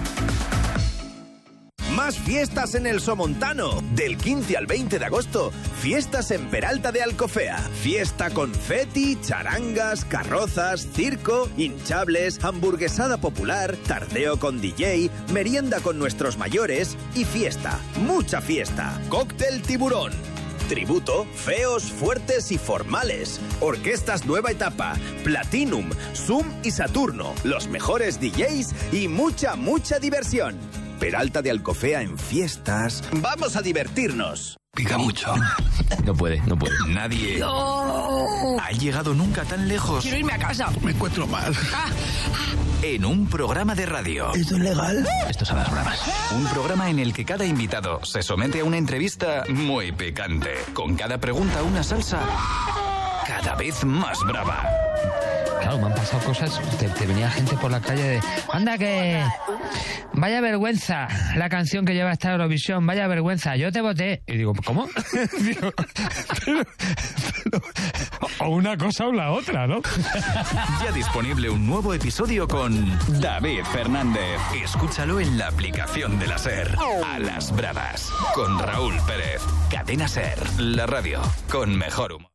Más fiestas en el Somontano. Del quince al veinte de agosto, fiestas en Peralta de Alcofea. Fiesta confeti, charangas, carrozas, circo, hinchables, hamburguesada popular, tardeo con D J, merienda con nuestros mayores y fiesta, mucha fiesta. Cóctel Tiburón. Tributo, feos, fuertes y formales. Orquestas Nueva Etapa, Platinum, Zoom y Saturno. Los mejores D Js y mucha, mucha diversión. Peralta de Alcofea en fiestas. ¡Vamos a divertirnos! Pica mucho. No puede, no puede. Nadie no. ha llegado nunca tan lejos. Quiero irme a casa. Me encuentro mal. Ah. En un programa de radio. ¿Esto es legal? Esto son las bromas. Un programa en el que cada invitado se somete a una entrevista muy picante. Con cada pregunta una salsa cada vez más brava. Claro, me han pasado cosas. Te, te venía gente por la calle de... Anda que... Vaya vergüenza la canción que lleva esta Eurovisión. Vaya vergüenza. Yo te voté. Y digo, ¿cómo? Digo, pero, pero, o una cosa o la otra, ¿no? Ya disponible un nuevo episodio con David Fernández. Escúchalo en la aplicación de la SER. A las bravas. Con Raúl Pérez. Cadena SER. La radio con mejor humor.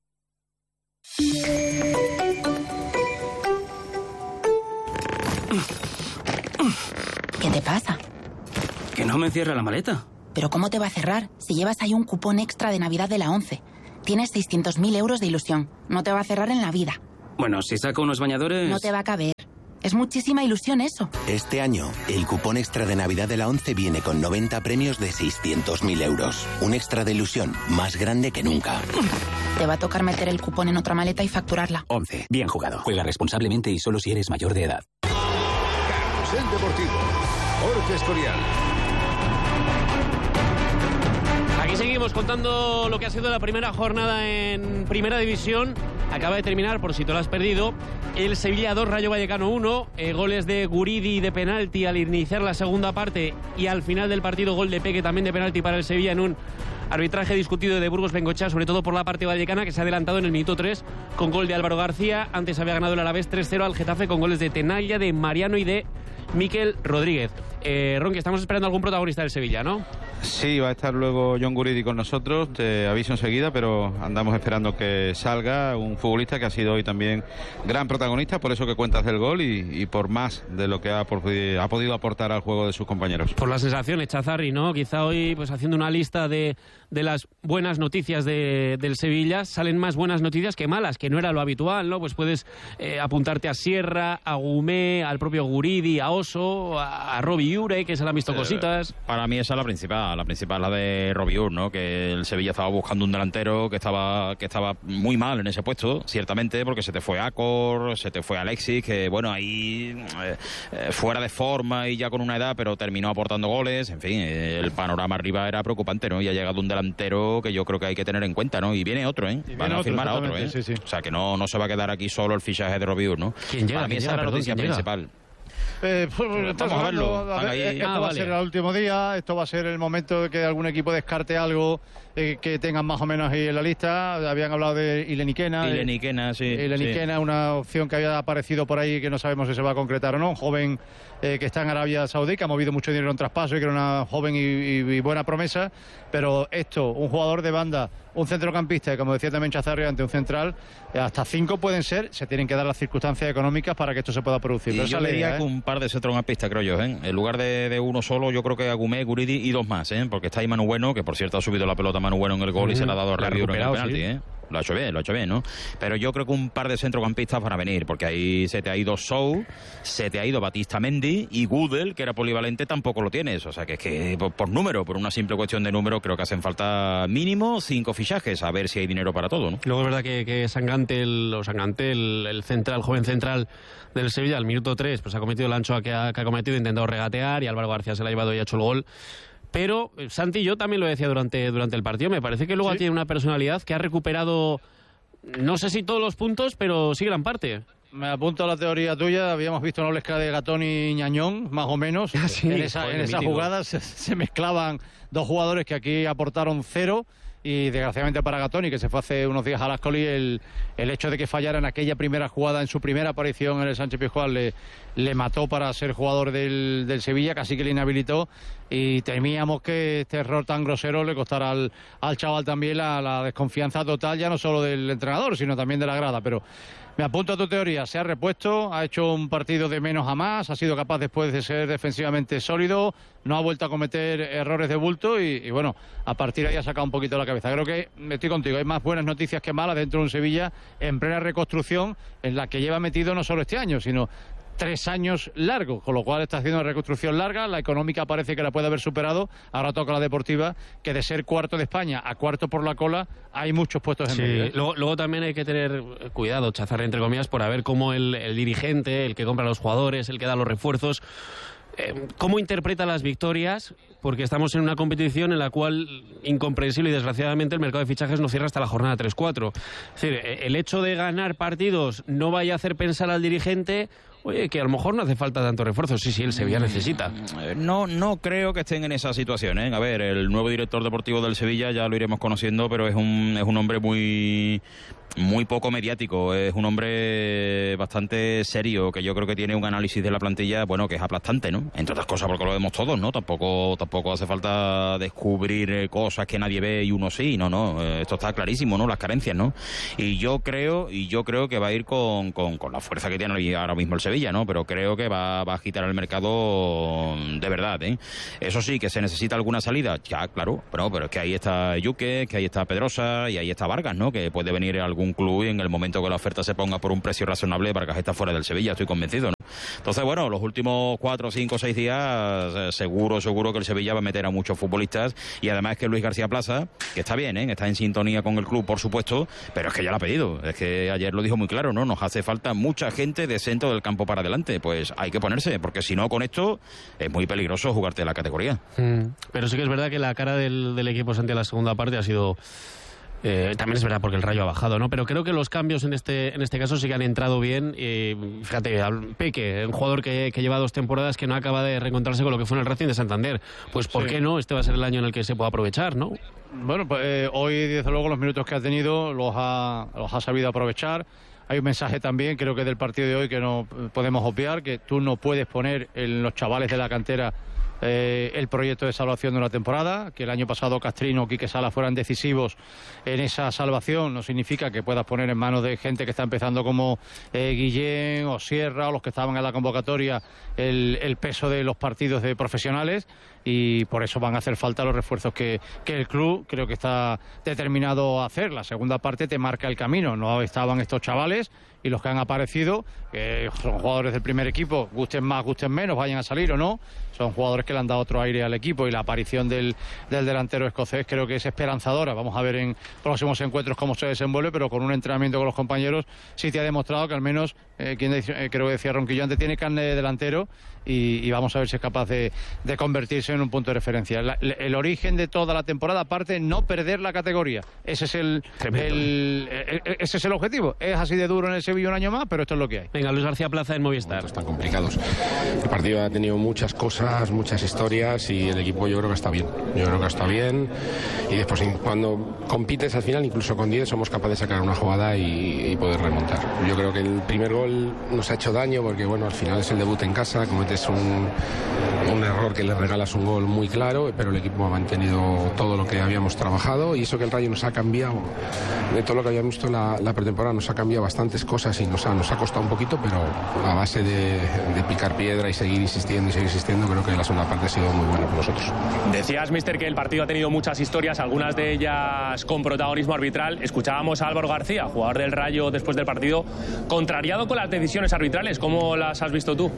¿Qué te pasa? Que no me cierra la maleta. ¿Pero cómo te va a cerrar? Si llevas ahí un cupón extra de Navidad de la ONCE. Tienes seiscientos mil euros de ilusión. No te va a cerrar en la vida. Bueno, si saco unos bañadores... No te va a caber. Es muchísima ilusión eso. Este año, el cupón extra de Navidad de la ONCE viene con noventa premios de seiscientos mil euros. Un extra de ilusión más grande que nunca. Te va a tocar meter el cupón en otra maleta y facturarla. ONCE. Bien jugado. Juega responsablemente y solo si eres mayor de edad. Carrusel Deportivo. Jorge Escorial. Aquí seguimos contando lo que ha sido la primera jornada en Primera División. Acaba de terminar, por si te lo has perdido, el Sevilla dos, Rayo Vallecano uno. Eh, goles de Guridi de penalti al iniciar la segunda parte y al final del partido gol de Peque también de penalti para el Sevilla en un arbitraje discutido de Burgos Bengochea, sobre todo por la parte vallecana, que se ha adelantado en el minuto tres con gol de Álvaro García. Antes había ganado el Alavés tres cero al Getafe con goles de Tenalla, de Mariano y de Miquel Rodríguez. Eh, Ronqui, estamos esperando algún protagonista del Sevilla, ¿no? Sí, va a estar luego John Guridi con nosotros, te aviso enseguida, pero andamos esperando que salga un futbolista que ha sido hoy también gran protagonista, por eso que cuentas del gol y, y por más de lo que ha, por, ha podido aportar al juego de sus compañeros. Por las sensaciones, Chazarri, ¿no? Quizá hoy, pues haciendo una lista de, de las buenas noticias de, del Sevilla, salen más buenas noticias que malas, que no era lo habitual, ¿no? Pues puedes eh, apuntarte a Sierra, a Gumé, al propio Guridi, a Oso, a, a Robbie Ure, que se le han visto eh, cositas. Para mí esa es la principal, la principal la de Robbie Ure, ¿no? Que el Sevilla estaba buscando un delantero que estaba que estaba muy mal en ese puesto, ciertamente, porque se te fue Acor, se te fue Alexis, que bueno, ahí eh, eh, fuera de forma y ya con una edad, pero terminó aportando goles. En fin, eh, el panorama arriba era preocupante, ¿no? Y ha llegado un delantero que yo creo que hay que tener en cuenta, ¿no? Y viene otro, ¿eh? Van a firmar a otro, ¿eh? Sí, sí. O sea, que no, no se va a quedar aquí solo el fichaje de Robbie Ure, ¿no? ¿Quién llega? Para mí esa es la noticia principal. Eh, pues, Vamos a verlo. A ver, esto ah, va vale. a ser el último día, esto va a ser el momento de que algún equipo descarte algo eh, que tengan más o menos ahí en la lista. Habían hablado de Ileniquena. Ileniquena, sí. Ileniquena, sí. Una opción que había aparecido por ahí que no sabemos si se va a concretar o no. Un joven eh, que está en Arabia Saudí, que ha movido mucho dinero en traspaso y que era una joven y, y, y buena promesa. Pero esto, un jugador de banda, un centrocampista, y como decía también Chazarri, ante un central, eh, hasta cinco pueden ser, se tienen que dar las circunstancias económicas para que esto se pueda producir. Y Pero yo diría que ¿eh? un par de centrocampistas, creo yo, ¿eh? En lugar de, de uno solo, yo creo que Agumé, Guridi y dos más, ¿eh? Porque está ahí Manu Bueno, que por cierto ha subido la pelota Manu Bueno en el gol uh-huh. y se la ha dado a Rabiur en el penalti, sí. ¿eh? Lo ha hecho bien, lo ha hecho bien, ¿no? Pero yo creo que un par de centrocampistas van a venir, porque ahí se te ha ido Sou, se te ha ido Batista Mendy y Gudel, que era polivalente, tampoco lo tienes. O sea, que es que por, por número, por una simple cuestión de número, creo que hacen falta mínimo cinco fichajes, a ver si hay dinero para todo, ¿no? Luego es verdad que, que Sangante, el, o Sangante el, el central, el joven central del Sevilla, al minuto tres, pues ha cometido el ancho que ha, que ha cometido, ha intentado regatear y Álvaro García se la ha llevado y ha hecho el gol. Pero Santi, yo también lo decía durante, durante el partido, me parece que luego ¿Sí? tiene una personalidad que ha recuperado, no sé si todos los puntos, pero sí gran parte. Me apunto a la teoría tuya, habíamos visto una mezcla de Gatón y Ñañón, más o menos. Ah, sí, en esa, en esa jugada se, se mezclaban dos jugadores que aquí aportaron cero. Y desgraciadamente para Gatoni, que se fue hace unos días a las Coli, el, el hecho de que fallara en aquella primera jugada, en su primera aparición en el Sánchez Pizjuán, le, le mató para ser jugador del, del Sevilla, casi que le inhabilitó, y temíamos que este error tan grosero le costara al, al chaval también la, la desconfianza total, ya no solo del entrenador, sino también de la grada. Pero me apunto a tu teoría, se ha repuesto, ha hecho un partido de menos a más, ha sido capaz después de ser defensivamente sólido, no ha vuelto a cometer errores de bulto y, y bueno, a partir de ahí ha sacado un poquito la cabeza. Creo que, estoy contigo, hay más buenas noticias que malas dentro de un Sevilla en plena reconstrucción, en la que lleva metido no solo este año, sino tres años largos, con lo cual está haciendo una reconstrucción larga. La económica parece que la puede haber superado. Ahora toca la deportiva, que de ser cuarto de España a cuarto por la cola hay muchos puestos en sí. medio. ¿eh? Luego, luego también hay que tener cuidado, chazar entre comillas, por ver cómo el, el dirigente, el que compra a los jugadores, el que da los refuerzos, eh, cómo interpreta las victorias, porque estamos en una competición en la cual, incomprensible y desgraciadamente, el mercado de fichajes no cierra hasta la jornada tres cuatro. Es decir, el hecho de ganar partidos no vaya a hacer pensar al dirigente, oye, que a lo mejor no hace falta tanto refuerzo. Sí, sí, el Sevilla necesita. No, no creo que estén en esa situación, ¿eh? A ver, el nuevo director deportivo del Sevilla ya lo iremos conociendo, pero es un, es un hombre muy... muy poco mediático, es un hombre bastante serio, que yo creo que tiene un análisis de la plantilla, bueno, que es aplastante, ¿no? Entre otras cosas porque lo vemos todos, ¿no? Tampoco tampoco hace falta descubrir cosas que nadie ve y uno sí, no, no, esto está clarísimo, ¿no? Las carencias, ¿no? Y yo creo, y yo creo que va a ir con, con, con la fuerza que tiene ahora mismo el Sevilla, ¿no? Pero creo que va, va a agitar el mercado de verdad, ¿eh? Eso sí, que se necesita alguna salida, ya, claro, pero, pero es que ahí está Yuque, que ahí está Pedrosa y ahí está Vargas, ¿no? Que puede venir algún club y en el momento que la oferta se ponga por un precio razonable, Vargas está fuera del Sevilla, estoy convencido, ¿no? Entonces, bueno, los últimos cuatro, cinco, seis días, eh, seguro, seguro que el Sevilla va a meter a muchos futbolistas, y además que Luis García Plaza, que está bien, ¿eh? Está en sintonía con el club, por supuesto, pero es que ya lo ha pedido, es que ayer lo dijo muy claro, ¿no? Nos hace falta mucha gente de centro del campo para adelante, pues hay que ponerse, porque si no, con esto es muy peligroso jugarte la categoría. Mm, pero sí que es verdad que la cara del, del equipo Santi a la segunda parte ha sido... Eh, también es verdad porque el Rayo ha bajado, ¿no? Pero creo que los cambios en este en este caso sí que han entrado bien. Eh, fíjate, Peque, un jugador que, que lleva dos temporadas que no acaba de reencontrarse con lo que fue en el Racing de Santander. Pues ¿por sí. qué no? Este va a ser el año en el que se pueda aprovechar, ¿no? Bueno, pues eh, hoy desde luego los minutos que ha tenido los ha, los ha sabido aprovechar. Hay un mensaje también, creo que del partido de hoy, que no podemos obviar, que tú no puedes poner en los chavales de la cantera Eh, el proyecto de salvación de una temporada. Que el año pasado Castrino o Quique Sala fueran decisivos en esa salvación no significa que puedas poner en manos de gente que está empezando como eh, Guillén o Sierra o los que estaban en la convocatoria el, el peso de los partidos de profesionales, y por eso van a hacer falta los refuerzos que, que el club creo que está determinado a hacer. La segunda parte te marca el camino, no estaban estos chavales y los que han aparecido, que son jugadores del primer equipo, gusten más, gusten menos, vayan a salir o no, son jugadores que le han dado otro aire al equipo, y la aparición del, del delantero escocés creo que es esperanzadora. Vamos a ver en próximos encuentros cómo se desenvuelve, pero con un entrenamiento con los compañeros sí te ha demostrado que al menos, eh, quien eh, creo que decía Ronquillo antes, tiene carne de delantero, y, y vamos a ver si es capaz de, de convertirse en un punto de referencia. La, el, el origen de toda la temporada, aparte, no perder la categoría. Ese es el, el, el, el ese es el objetivo. Es así de duro en el Sevilla un año más, pero esto es lo que hay. Venga, Luis García Plaza en Movistar. Están complicados. El partido ha tenido muchas cosas, muchas historias, y el equipo yo creo que está bien. Yo creo que está bien, y después cuando compites al final, incluso con diez, somos capaces de sacar una jugada y, y poder remontar. Yo creo que el primer gol nos ha hecho daño porque, bueno, al final es el debut en casa, cometes un, un error que le regalas un gol muy claro, pero el equipo ha mantenido todo lo que habíamos trabajado, y eso que el Rayo nos ha cambiado de todo lo que habíamos visto en la, la pretemporada, nos ha cambiado bastantes cosas y nos ha, nos ha costado un poquito, pero a base de, de picar piedra y seguir insistiendo y seguir insistiendo, creo que la segunda parte ha sido muy buena para nosotros. Decías, mister, que el partido ha tenido muchas historias, algunas de ellas con protagonismo arbitral. Escuchábamos a Álvaro García, jugador del Rayo, después del partido, contrariado con las decisiones arbitrales. ¿Cómo las has visto tú?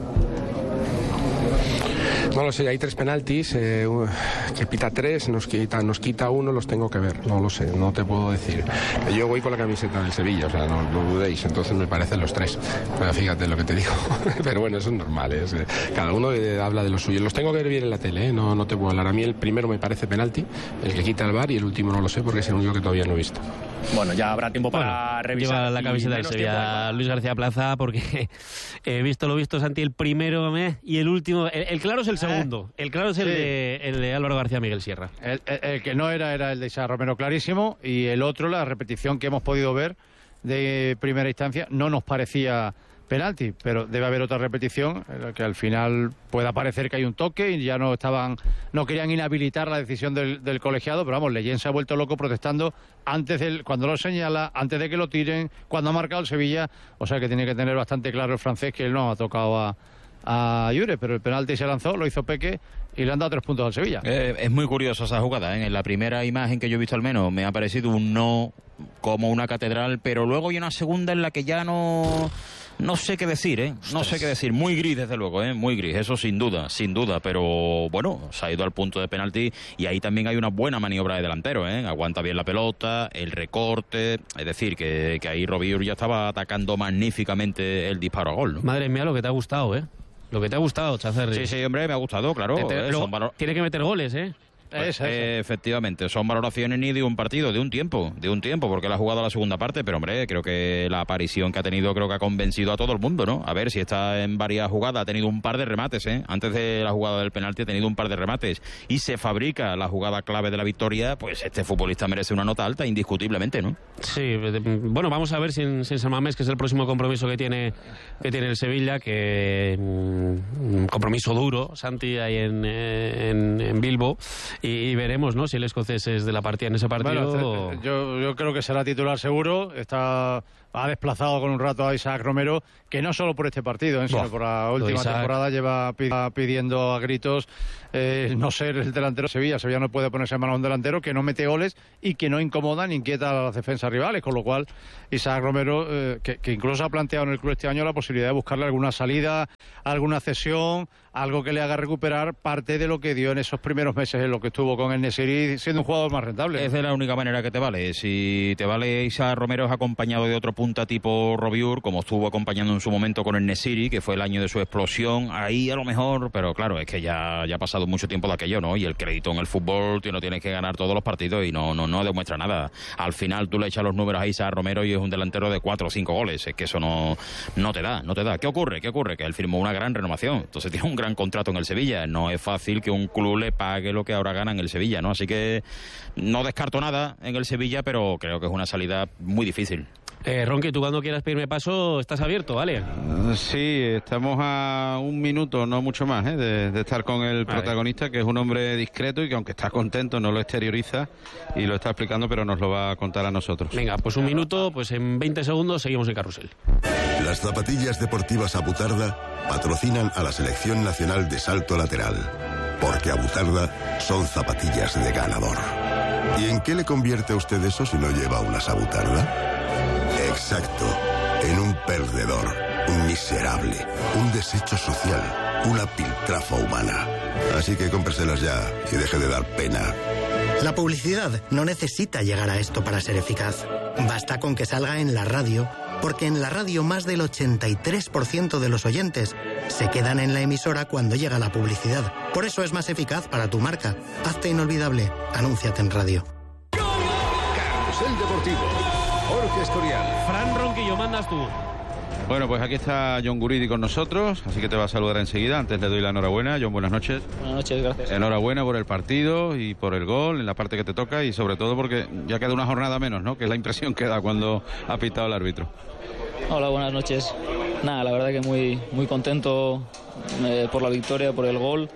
No lo sé, hay tres penaltis, eh, que pita tres, nos quita, nos quita uno, los tengo que ver, no lo sé, no te puedo decir. Yo voy con la camiseta del Sevilla, o sea, no lo dudéis, entonces me parecen los tres. Pero fíjate lo que te digo. Pero bueno, eso es normal, es, cada uno habla de lo suyo. Los tengo que ver bien en la tele, ¿eh? no, no te puedo hablar. A mí el primero me parece penalti, el que quita el V A R, y el último no lo sé porque es el único que todavía no he visto. Bueno, ya habrá tiempo para bueno, revisar. Lleva la camiseta del Sevilla Luis García Plaza, porque he visto lo visto, Santi, el primero ¿eh? y el último. El, el claro es el segundo. El claro es el, sí. de, el de Álvaro García Miguel Sierra. El, el, el que no era era el de Isaac Romero, clarísimo, y el otro, la repetición que hemos podido ver de primera instancia, no nos parecía penalti, pero debe haber otra repetición en la que al final pueda parecer que hay un toque y ya no estaban, no querían inhabilitar la decisión del, del colegiado, pero vamos, Leyen se ha vuelto loco protestando antes del, cuando lo señala, antes de que lo tiren, cuando ha marcado el Sevilla, o sea que tiene que tener bastante claro el francés que él no ha tocado a a Llure, pero el penalti se lanzó, lo hizo Peque y le han dado tres puntos al Sevilla. Eh, es muy curiosa esa jugada, ¿eh? En la primera imagen que yo he visto al menos me ha parecido un no como una catedral, pero luego hay una segunda en la que ya no No sé qué decir, ¿eh? No sé qué decir. Muy gris, desde luego, ¿eh? Muy gris, eso sin duda, sin duda. Pero bueno, se ha ido al punto de penalti y ahí también hay una buena maniobra de delantero, ¿eh? Aguanta bien la pelota, el recorte. Es decir, que, que ahí Robiur ya estaba atacando magníficamente el disparo a gol, ¿no? Madre mía, lo que te ha gustado, ¿eh? Lo que te ha gustado, Chazarri. Sí, sí, hombre, me ha gustado, claro. Te, te, eh, son valor... Tiene que meter goles, ¿eh? Pues, eh, efectivamente, son valoraciones ni de un partido, de un tiempo, de un tiempo, porque él ha jugado la segunda parte, pero hombre, creo que la aparición que ha tenido creo que ha convencido a todo el mundo, ¿no? A ver, si está en varias jugadas, ha tenido un par de remates, ¿eh? Antes de la jugada del penalti ha tenido un par de remates y se fabrica la jugada clave de la victoria, pues este futbolista merece una nota alta, indiscutiblemente, ¿no? Sí, bueno, vamos a ver si en, si en San Mamés, que es el próximo compromiso que tiene que tiene el Sevilla, que un compromiso duro, Santi, ahí en, en, en Bilbo, y, y veremos, ¿no? Si el escocés es de la partida en ese partido. Bueno, yo, yo creo que será titular seguro. Está ha desplazado con un rato a Isaac Romero, que no solo por este partido, ¿eh? sino Buah, por la última temporada lleva pidiendo a gritos eh, no ser el delantero de Sevilla. Sevilla no puede ponerse en mano a un delantero que no mete goles y que no incomoda ni inquieta a las defensas rivales, con lo cual Isaac Romero, eh, que, que incluso ha planteado en el club este año la posibilidad de buscarle alguna salida, alguna cesión, algo que le haga recuperar parte de lo que dio en esos primeros meses en lo que estuvo con el Nesiri, siendo un jugador más rentable. Es de la única manera que te vale. Si te vale Isaac Romero es acompañado de otro punta tipo Robiur, como estuvo acompañando en su momento con el Nesiri, que fue el año de su explosión, ahí a lo mejor, pero claro, es que ya, ya ha pasado mucho tiempo de aquello, ¿no? Y el crédito en el fútbol, tío, no tienes que ganar todos los partidos y no, no, no demuestra nada. Al final tú le echas los números a Isaac Romero y es un delantero de cuatro o cinco goles. Es que eso no, no te da, no te da. ¿Qué ocurre? ¿Qué ocurre? Que él firmó una gran renovación. Entonces tiene un gran contrato en el Sevilla. No es fácil que un club le pague lo que ahora gana en el Sevilla, ¿no? Así que no descarto nada en el Sevilla, pero creo que es una salida muy difícil. Eh, Ronqui, tú cuando quieras pedirme paso, estás abierto, ¿vale? Uh, sí, estamos a un minuto, no mucho más, ¿eh? de, de estar con el vale. protagonista, que es un hombre discreto y que aunque está contento no lo exterioriza y lo está explicando, pero nos lo va a contar a nosotros. Venga, pues un minuto, pues en veinte segundos seguimos el carrusel. Las zapatillas deportivas Abutarda patrocinan a la Selección Nacional de Salto Lateral, porque Abutarda son zapatillas de ganador. ¿Y en qué le convierte a usted eso si no lleva unas Abutarda? Exacto, en un perdedor, un miserable, un desecho social, una piltrafa humana. Así que cómpreselas ya y deje de dar pena. La publicidad no necesita llegar a esto para ser eficaz. Basta con que salga en la radio, porque en la radio más del ochenta y tres por ciento de los oyentes se quedan en la emisora cuando llega la publicidad. Por eso es más eficaz para tu marca. Hazte inolvidable. Anúnciate en radio. Carrusel Deportivo. Jorge Escorial. Fran Ronquillo, mandas tú. Bueno, pues aquí está John Guridi con nosotros, así que te va a saludar enseguida. Antes le doy la enhorabuena. John, buenas noches. Buenas noches, gracias. Enhorabuena por el partido y por el gol en la parte que te toca y sobre todo porque ya queda una jornada menos, ¿no? Que es la impresión que da cuando ha pitado el árbitro. Hola, buenas noches. Nada, la verdad que muy, muy contento eh, por la victoria, por el gol.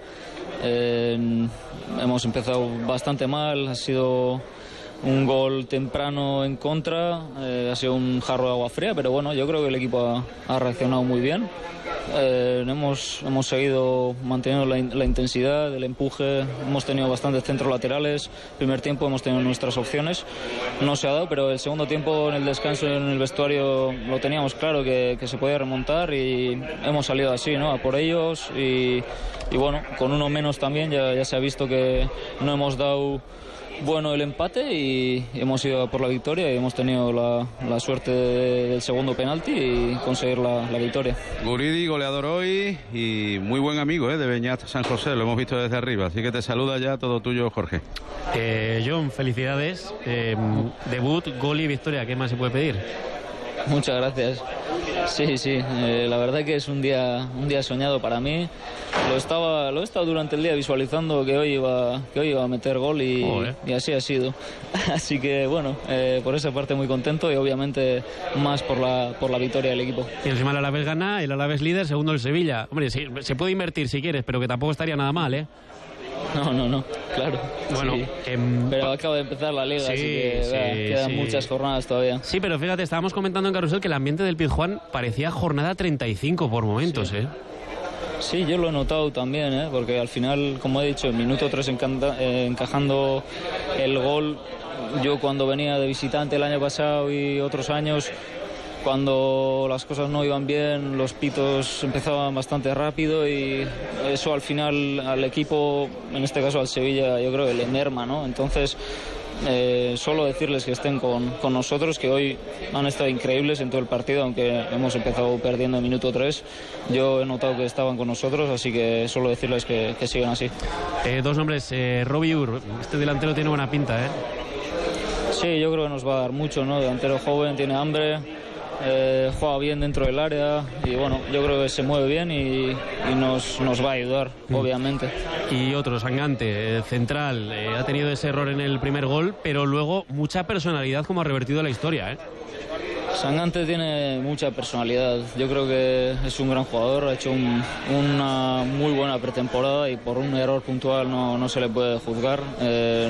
Eh, hemos empezado bastante mal, ha sido un gol temprano en contra, eh, ha sido un jarro de agua fría, pero bueno, yo creo que el equipo ha, ha reaccionado muy bien. Eh, hemos, hemos seguido manteniendo la, la intensidad, el empuje, hemos tenido bastantes centros laterales, primer tiempo hemos tenido nuestras opciones, no se ha dado, pero el segundo tiempo en el descanso en el vestuario lo teníamos claro que, que se podía remontar y hemos salido así, ¿no? A por ellos y, y bueno, con uno menos también ya, ya se ha visto que no hemos dado bueno el empate y hemos ido por la victoria y hemos tenido la, la suerte del segundo penalti y conseguir la, la victoria. Guridi, goleador hoy y muy buen amigo, ¿eh? De Beñat San José, lo hemos visto desde arriba, así que te saluda ya todo tuyo, Jorge. Eh, John, felicidades, eh, debut, gol y victoria, ¿qué más se puede pedir? Muchas gracias. Sí, sí, eh, la verdad que es un día un día soñado para mí. Lo estaba lo he estado durante el día visualizando que hoy iba que hoy iba a meter gol y, y así ha sido. Así que bueno, eh, por esa parte muy contento y obviamente más por la por la victoria del equipo. Y encima el Alavés gana, el Alavés líder, segundo el Sevilla. Hombre, sí, se puede invertir si quieres, pero que tampoco estaría nada mal, ¿eh? No, no, no, claro. Bueno, sí. eh, pero acaba de empezar la liga, sí, así que sí, vea, quedan sí. muchas jornadas todavía. Sí, pero fíjate, estábamos comentando en Carrusel que el ambiente del Pizjuán parecía jornada treinta y cinco por momentos, sí. ¿eh? Sí, yo lo he notado también, ¿eh? Porque al final, como he dicho, en minuto tres encanta, eh, encajando el gol, yo cuando venía de visitante el año pasado y otros años, cuando las cosas no iban bien, los pitos empezaban bastante rápido y eso al final al equipo, en este caso al Sevilla, yo creo que le merma, ¿no? Entonces, eh, solo decirles que estén con, con nosotros, que hoy han estado increíbles en todo el partido, aunque hemos empezado perdiendo en minuto tres. Yo he notado que estaban con nosotros, así que solo decirles que, que sigan así. Eh, dos nombres, eh, Robbie Ur, este delantero tiene buena pinta, ¿eh? Sí, yo creo que nos va a dar mucho, ¿no? Delantero joven, tiene hambre, eh, juega bien dentro del área y bueno, yo creo que se mueve bien y, y nos, nos va a ayudar, mm. obviamente. Y otro, Sangante, eh, central, eh, ha tenido ese error en el primer gol, pero luego mucha personalidad como ha revertido la historia, ¿eh? Sangante tiene mucha personalidad, yo creo que es un gran jugador, ha hecho un, una muy buena pretemporada y por un error puntual no, no se le puede juzgar. Eh,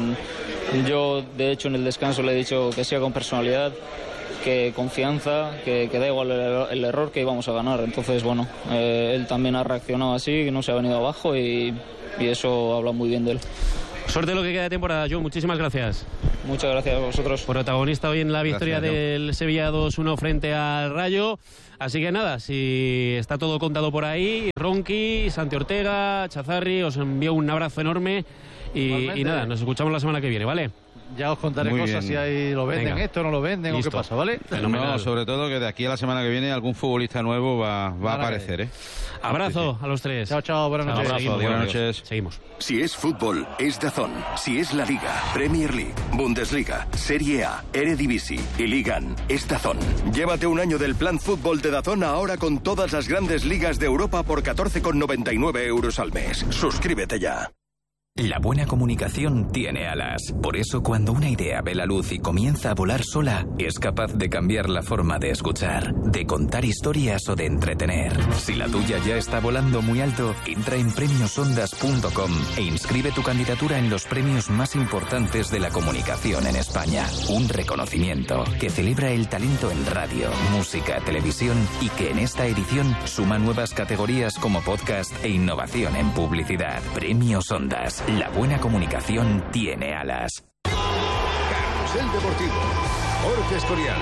yo de hecho en el descanso le he dicho que sea con personalidad, que confianza, que, que da igual el, el error, que íbamos a ganar. Entonces bueno, eh, él también ha reaccionado así, que no se ha venido abajo y, y eso habla muy bien de él. Suerte lo que queda de temporada, John. Muchísimas gracias. Muchas gracias a vosotros. Protagonista hoy en la victoria gracias, del Sevilla dos uno frente al Rayo. Así que nada, si está todo contado por ahí, Ronqui, Santi Ortega, Chazarri, os envío un abrazo enorme y, y nada, nos escuchamos la semana que viene, ¿vale? Ya os contaré Muy cosas, bien. si ahí lo venden, Venga. esto no lo venden Listo. o qué pasa, ¿vale? No, sobre todo que de aquí a la semana que viene algún futbolista nuevo va, va a aparecer, ¿eh? Abrazo a los tres. Chao, chao, buenas noches. Abrazo, Seguimos, buenas buenas noches. Seguimos. Si es fútbol, es DAZN. Si es la Liga, Premier League, Bundesliga, Serie A, Eredivisie y Ligan, es DAZN. Llévate un año del plan fútbol de DAZN ahora con todas las grandes ligas de Europa por catorce con noventa y nueve euros al mes. Suscríbete ya. La buena comunicación tiene alas. Por eso, cuando una idea ve la luz y comienza a volar sola, es capaz de cambiar la forma de escuchar, de contar historias o de entretener. Si la tuya ya está volando muy alto, entra en premios ondas punto com e inscribe tu candidatura en los premios más importantes de la comunicación en España. Un reconocimiento que celebra el talento en radio, música, televisión y que en esta edición suma nuevas categorías como podcast e innovación en publicidad. Premios Ondas. La buena comunicación tiene alas. Carrusel Deportivo. Jorge Escorial.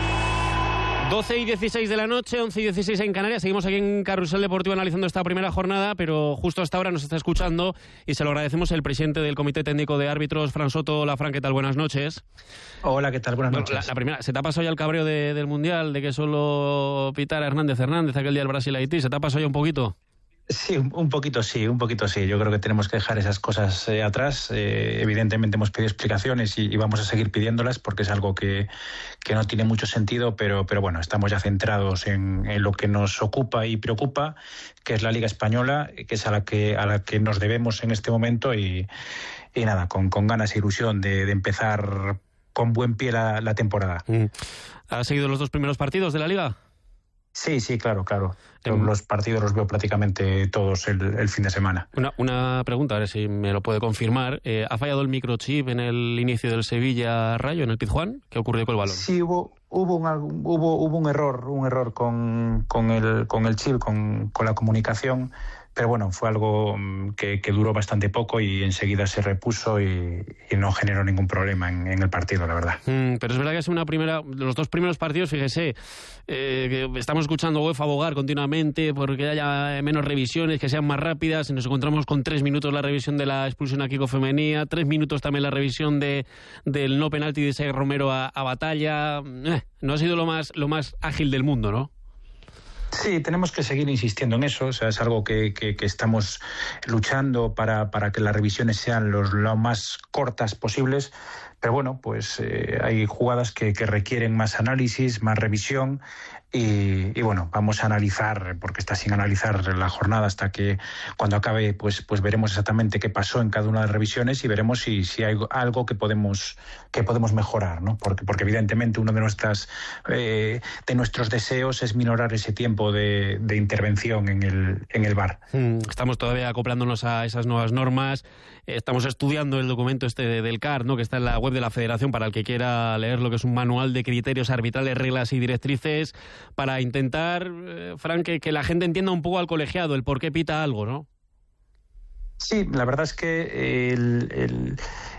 doce y dieciséis de la noche, once y dieciséis en Canarias. Seguimos aquí en Carrusel Deportivo analizando esta primera jornada, pero justo hasta ahora nos está escuchando y se lo agradecemos el presidente del Comité Técnico de Árbitros, Fran Soto. Lafran, ¿qué tal? Buenas noches. Hola, ¿qué tal? Buenas bueno, noches. La, la primera, ¿se te ha pasado ya el cabreo de, del Mundial, de que solo pitara Hernández Hernández aquel día del Brasil-Haití? ¿Se te ha pasado ya un poquito? Sí, un poquito sí, un poquito sí. Yo creo que tenemos que dejar esas cosas eh, atrás. Eh, evidentemente hemos pedido explicaciones y, y vamos a seguir pidiéndolas porque es algo que, que no tiene mucho sentido, pero, pero bueno, estamos ya centrados en, en lo que nos ocupa y preocupa, que es la Liga Española, que es a la que, a la que nos debemos en este momento y, y nada, con, con ganas e ilusión de, de empezar con buen pie la, la temporada. Mm. ¿Has seguido los dos primeros partidos de la Liga? Sí, sí, claro, claro. Yo los partidos los veo prácticamente todos el, el fin de semana. Una, una pregunta, a ver si me lo puede confirmar. Eh, ¿Ha fallado el microchip en el inicio del Sevilla-Rayo, en el Pizjuán? ¿Qué ocurrió con el balón? Sí, hubo hubo un, hubo, hubo un error, un error con, con, el, con el chip, con, con la comunicación. Pero bueno, fue algo que, que duró bastante poco y enseguida se repuso y, y no generó ningún problema en, en el partido, la verdad. Mm, pero es verdad que es una primera, los dos primeros partidos, fíjese, eh, que estamos escuchando a UEFA abogar continuamente porque haya menos revisiones, que sean más rápidas. Nos encontramos con tres minutos la revisión de la expulsión a Kiko Femenía, tres minutos también la revisión de del no penalti de Isaac Romero a, a Batalla. Eh, no ha sido lo más, lo más ágil del mundo, ¿no? Sí, tenemos que seguir insistiendo en eso. O sea, es algo que, que, que estamos luchando para, para que las revisiones sean los, lo más cortas posibles. Pero bueno, pues eh, hay jugadas que, que requieren más análisis, más revisión. Y, y bueno, vamos a analizar, porque está sin analizar la jornada hasta que cuando acabe, pues, pues veremos exactamente qué pasó en cada una de las revisiones y veremos si, si hay algo que podemos, que podemos mejorar, ¿no? Porque, porque evidentemente uno de nuestras eh, de nuestros deseos es minorar ese tiempo de, de intervención en el, en el V A R. Estamos todavía acoplándonos a esas nuevas normas. Estamos estudiando el documento este del C A R, ¿no?, que está en la web de la Federación para el que quiera leer, lo que es un manual de criterios arbitrales, reglas y directrices, para intentar, eh, Fran, que, que la gente entienda un poco al colegiado el por qué pita algo, ¿no? Sí, la verdad es que el, el,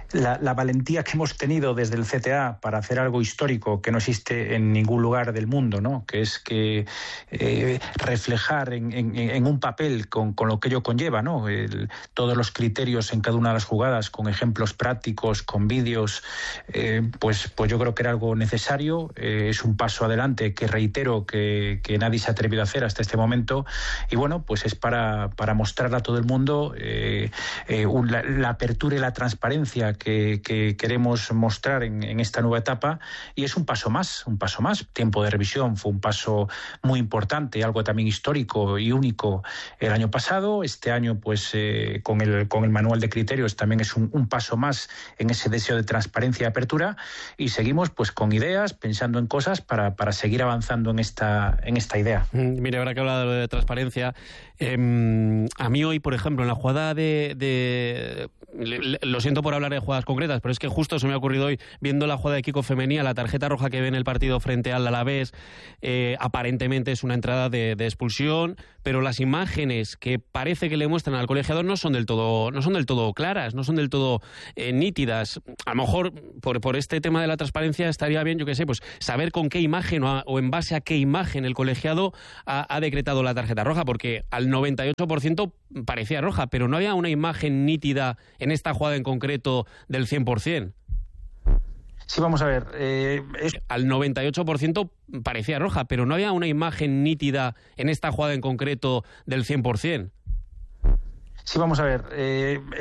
la, la valentía que hemos tenido desde el C T A para hacer algo histórico que no existe en ningún lugar del mundo, ¿no? Que es que eh, reflejar en, en, en un papel con, con lo que ello conlleva, ¿no? El, todos los criterios en cada una de las jugadas, con ejemplos prácticos, con vídeos, eh, pues, pues yo creo que era algo necesario. Eh, es un paso adelante que reitero que, que nadie se ha atrevido a hacer hasta este momento, y bueno, pues es para, para mostrar a todo el mundo eh, eh, un, la, la apertura y la transparencia que, que queremos mostrar en, en esta nueva etapa, y es un paso más, un paso más. Tiempo de revisión fue un paso muy importante, algo también histórico y único el año pasado. Este año, pues eh, con el con el manual de criterios también es un, un paso más en ese deseo de transparencia y apertura, y seguimos pues con ideas, pensando en cosas para, para seguir avanzando en esta en esta idea. Mire, ahora que habla de, de transparencia, eh, a mí hoy, por ejemplo, en la jugada de, de le, le, lo siento por hablar de jugadas concretas, pero es que justo se me ha ocurrido hoy, viendo la jugada de Kiko Femenía, la tarjeta roja que ve en el partido frente al Alavés, eh, aparentemente es una entrada de, de expulsión, pero las imágenes que parece que le muestran al colegiador no son del todo, no son del todo claras, no son del todo eh, nítidas. A lo mejor por, por este tema de la transparencia estaría bien, yo qué sé, pues saber con qué imagen o, a, o en base a qué imagen el colegiado ha, ha decretado la tarjeta roja, porque al noventa y ocho por ciento parecía roja, pero no había una imagen nítida en esta jugada en concreto del cien por ciento. Sí, vamos a ver. Eh, es... Al noventa y ocho por ciento parecía roja, pero no había una imagen nítida en esta jugada en concreto del cien por ciento. Sí, vamos a ver. Eh,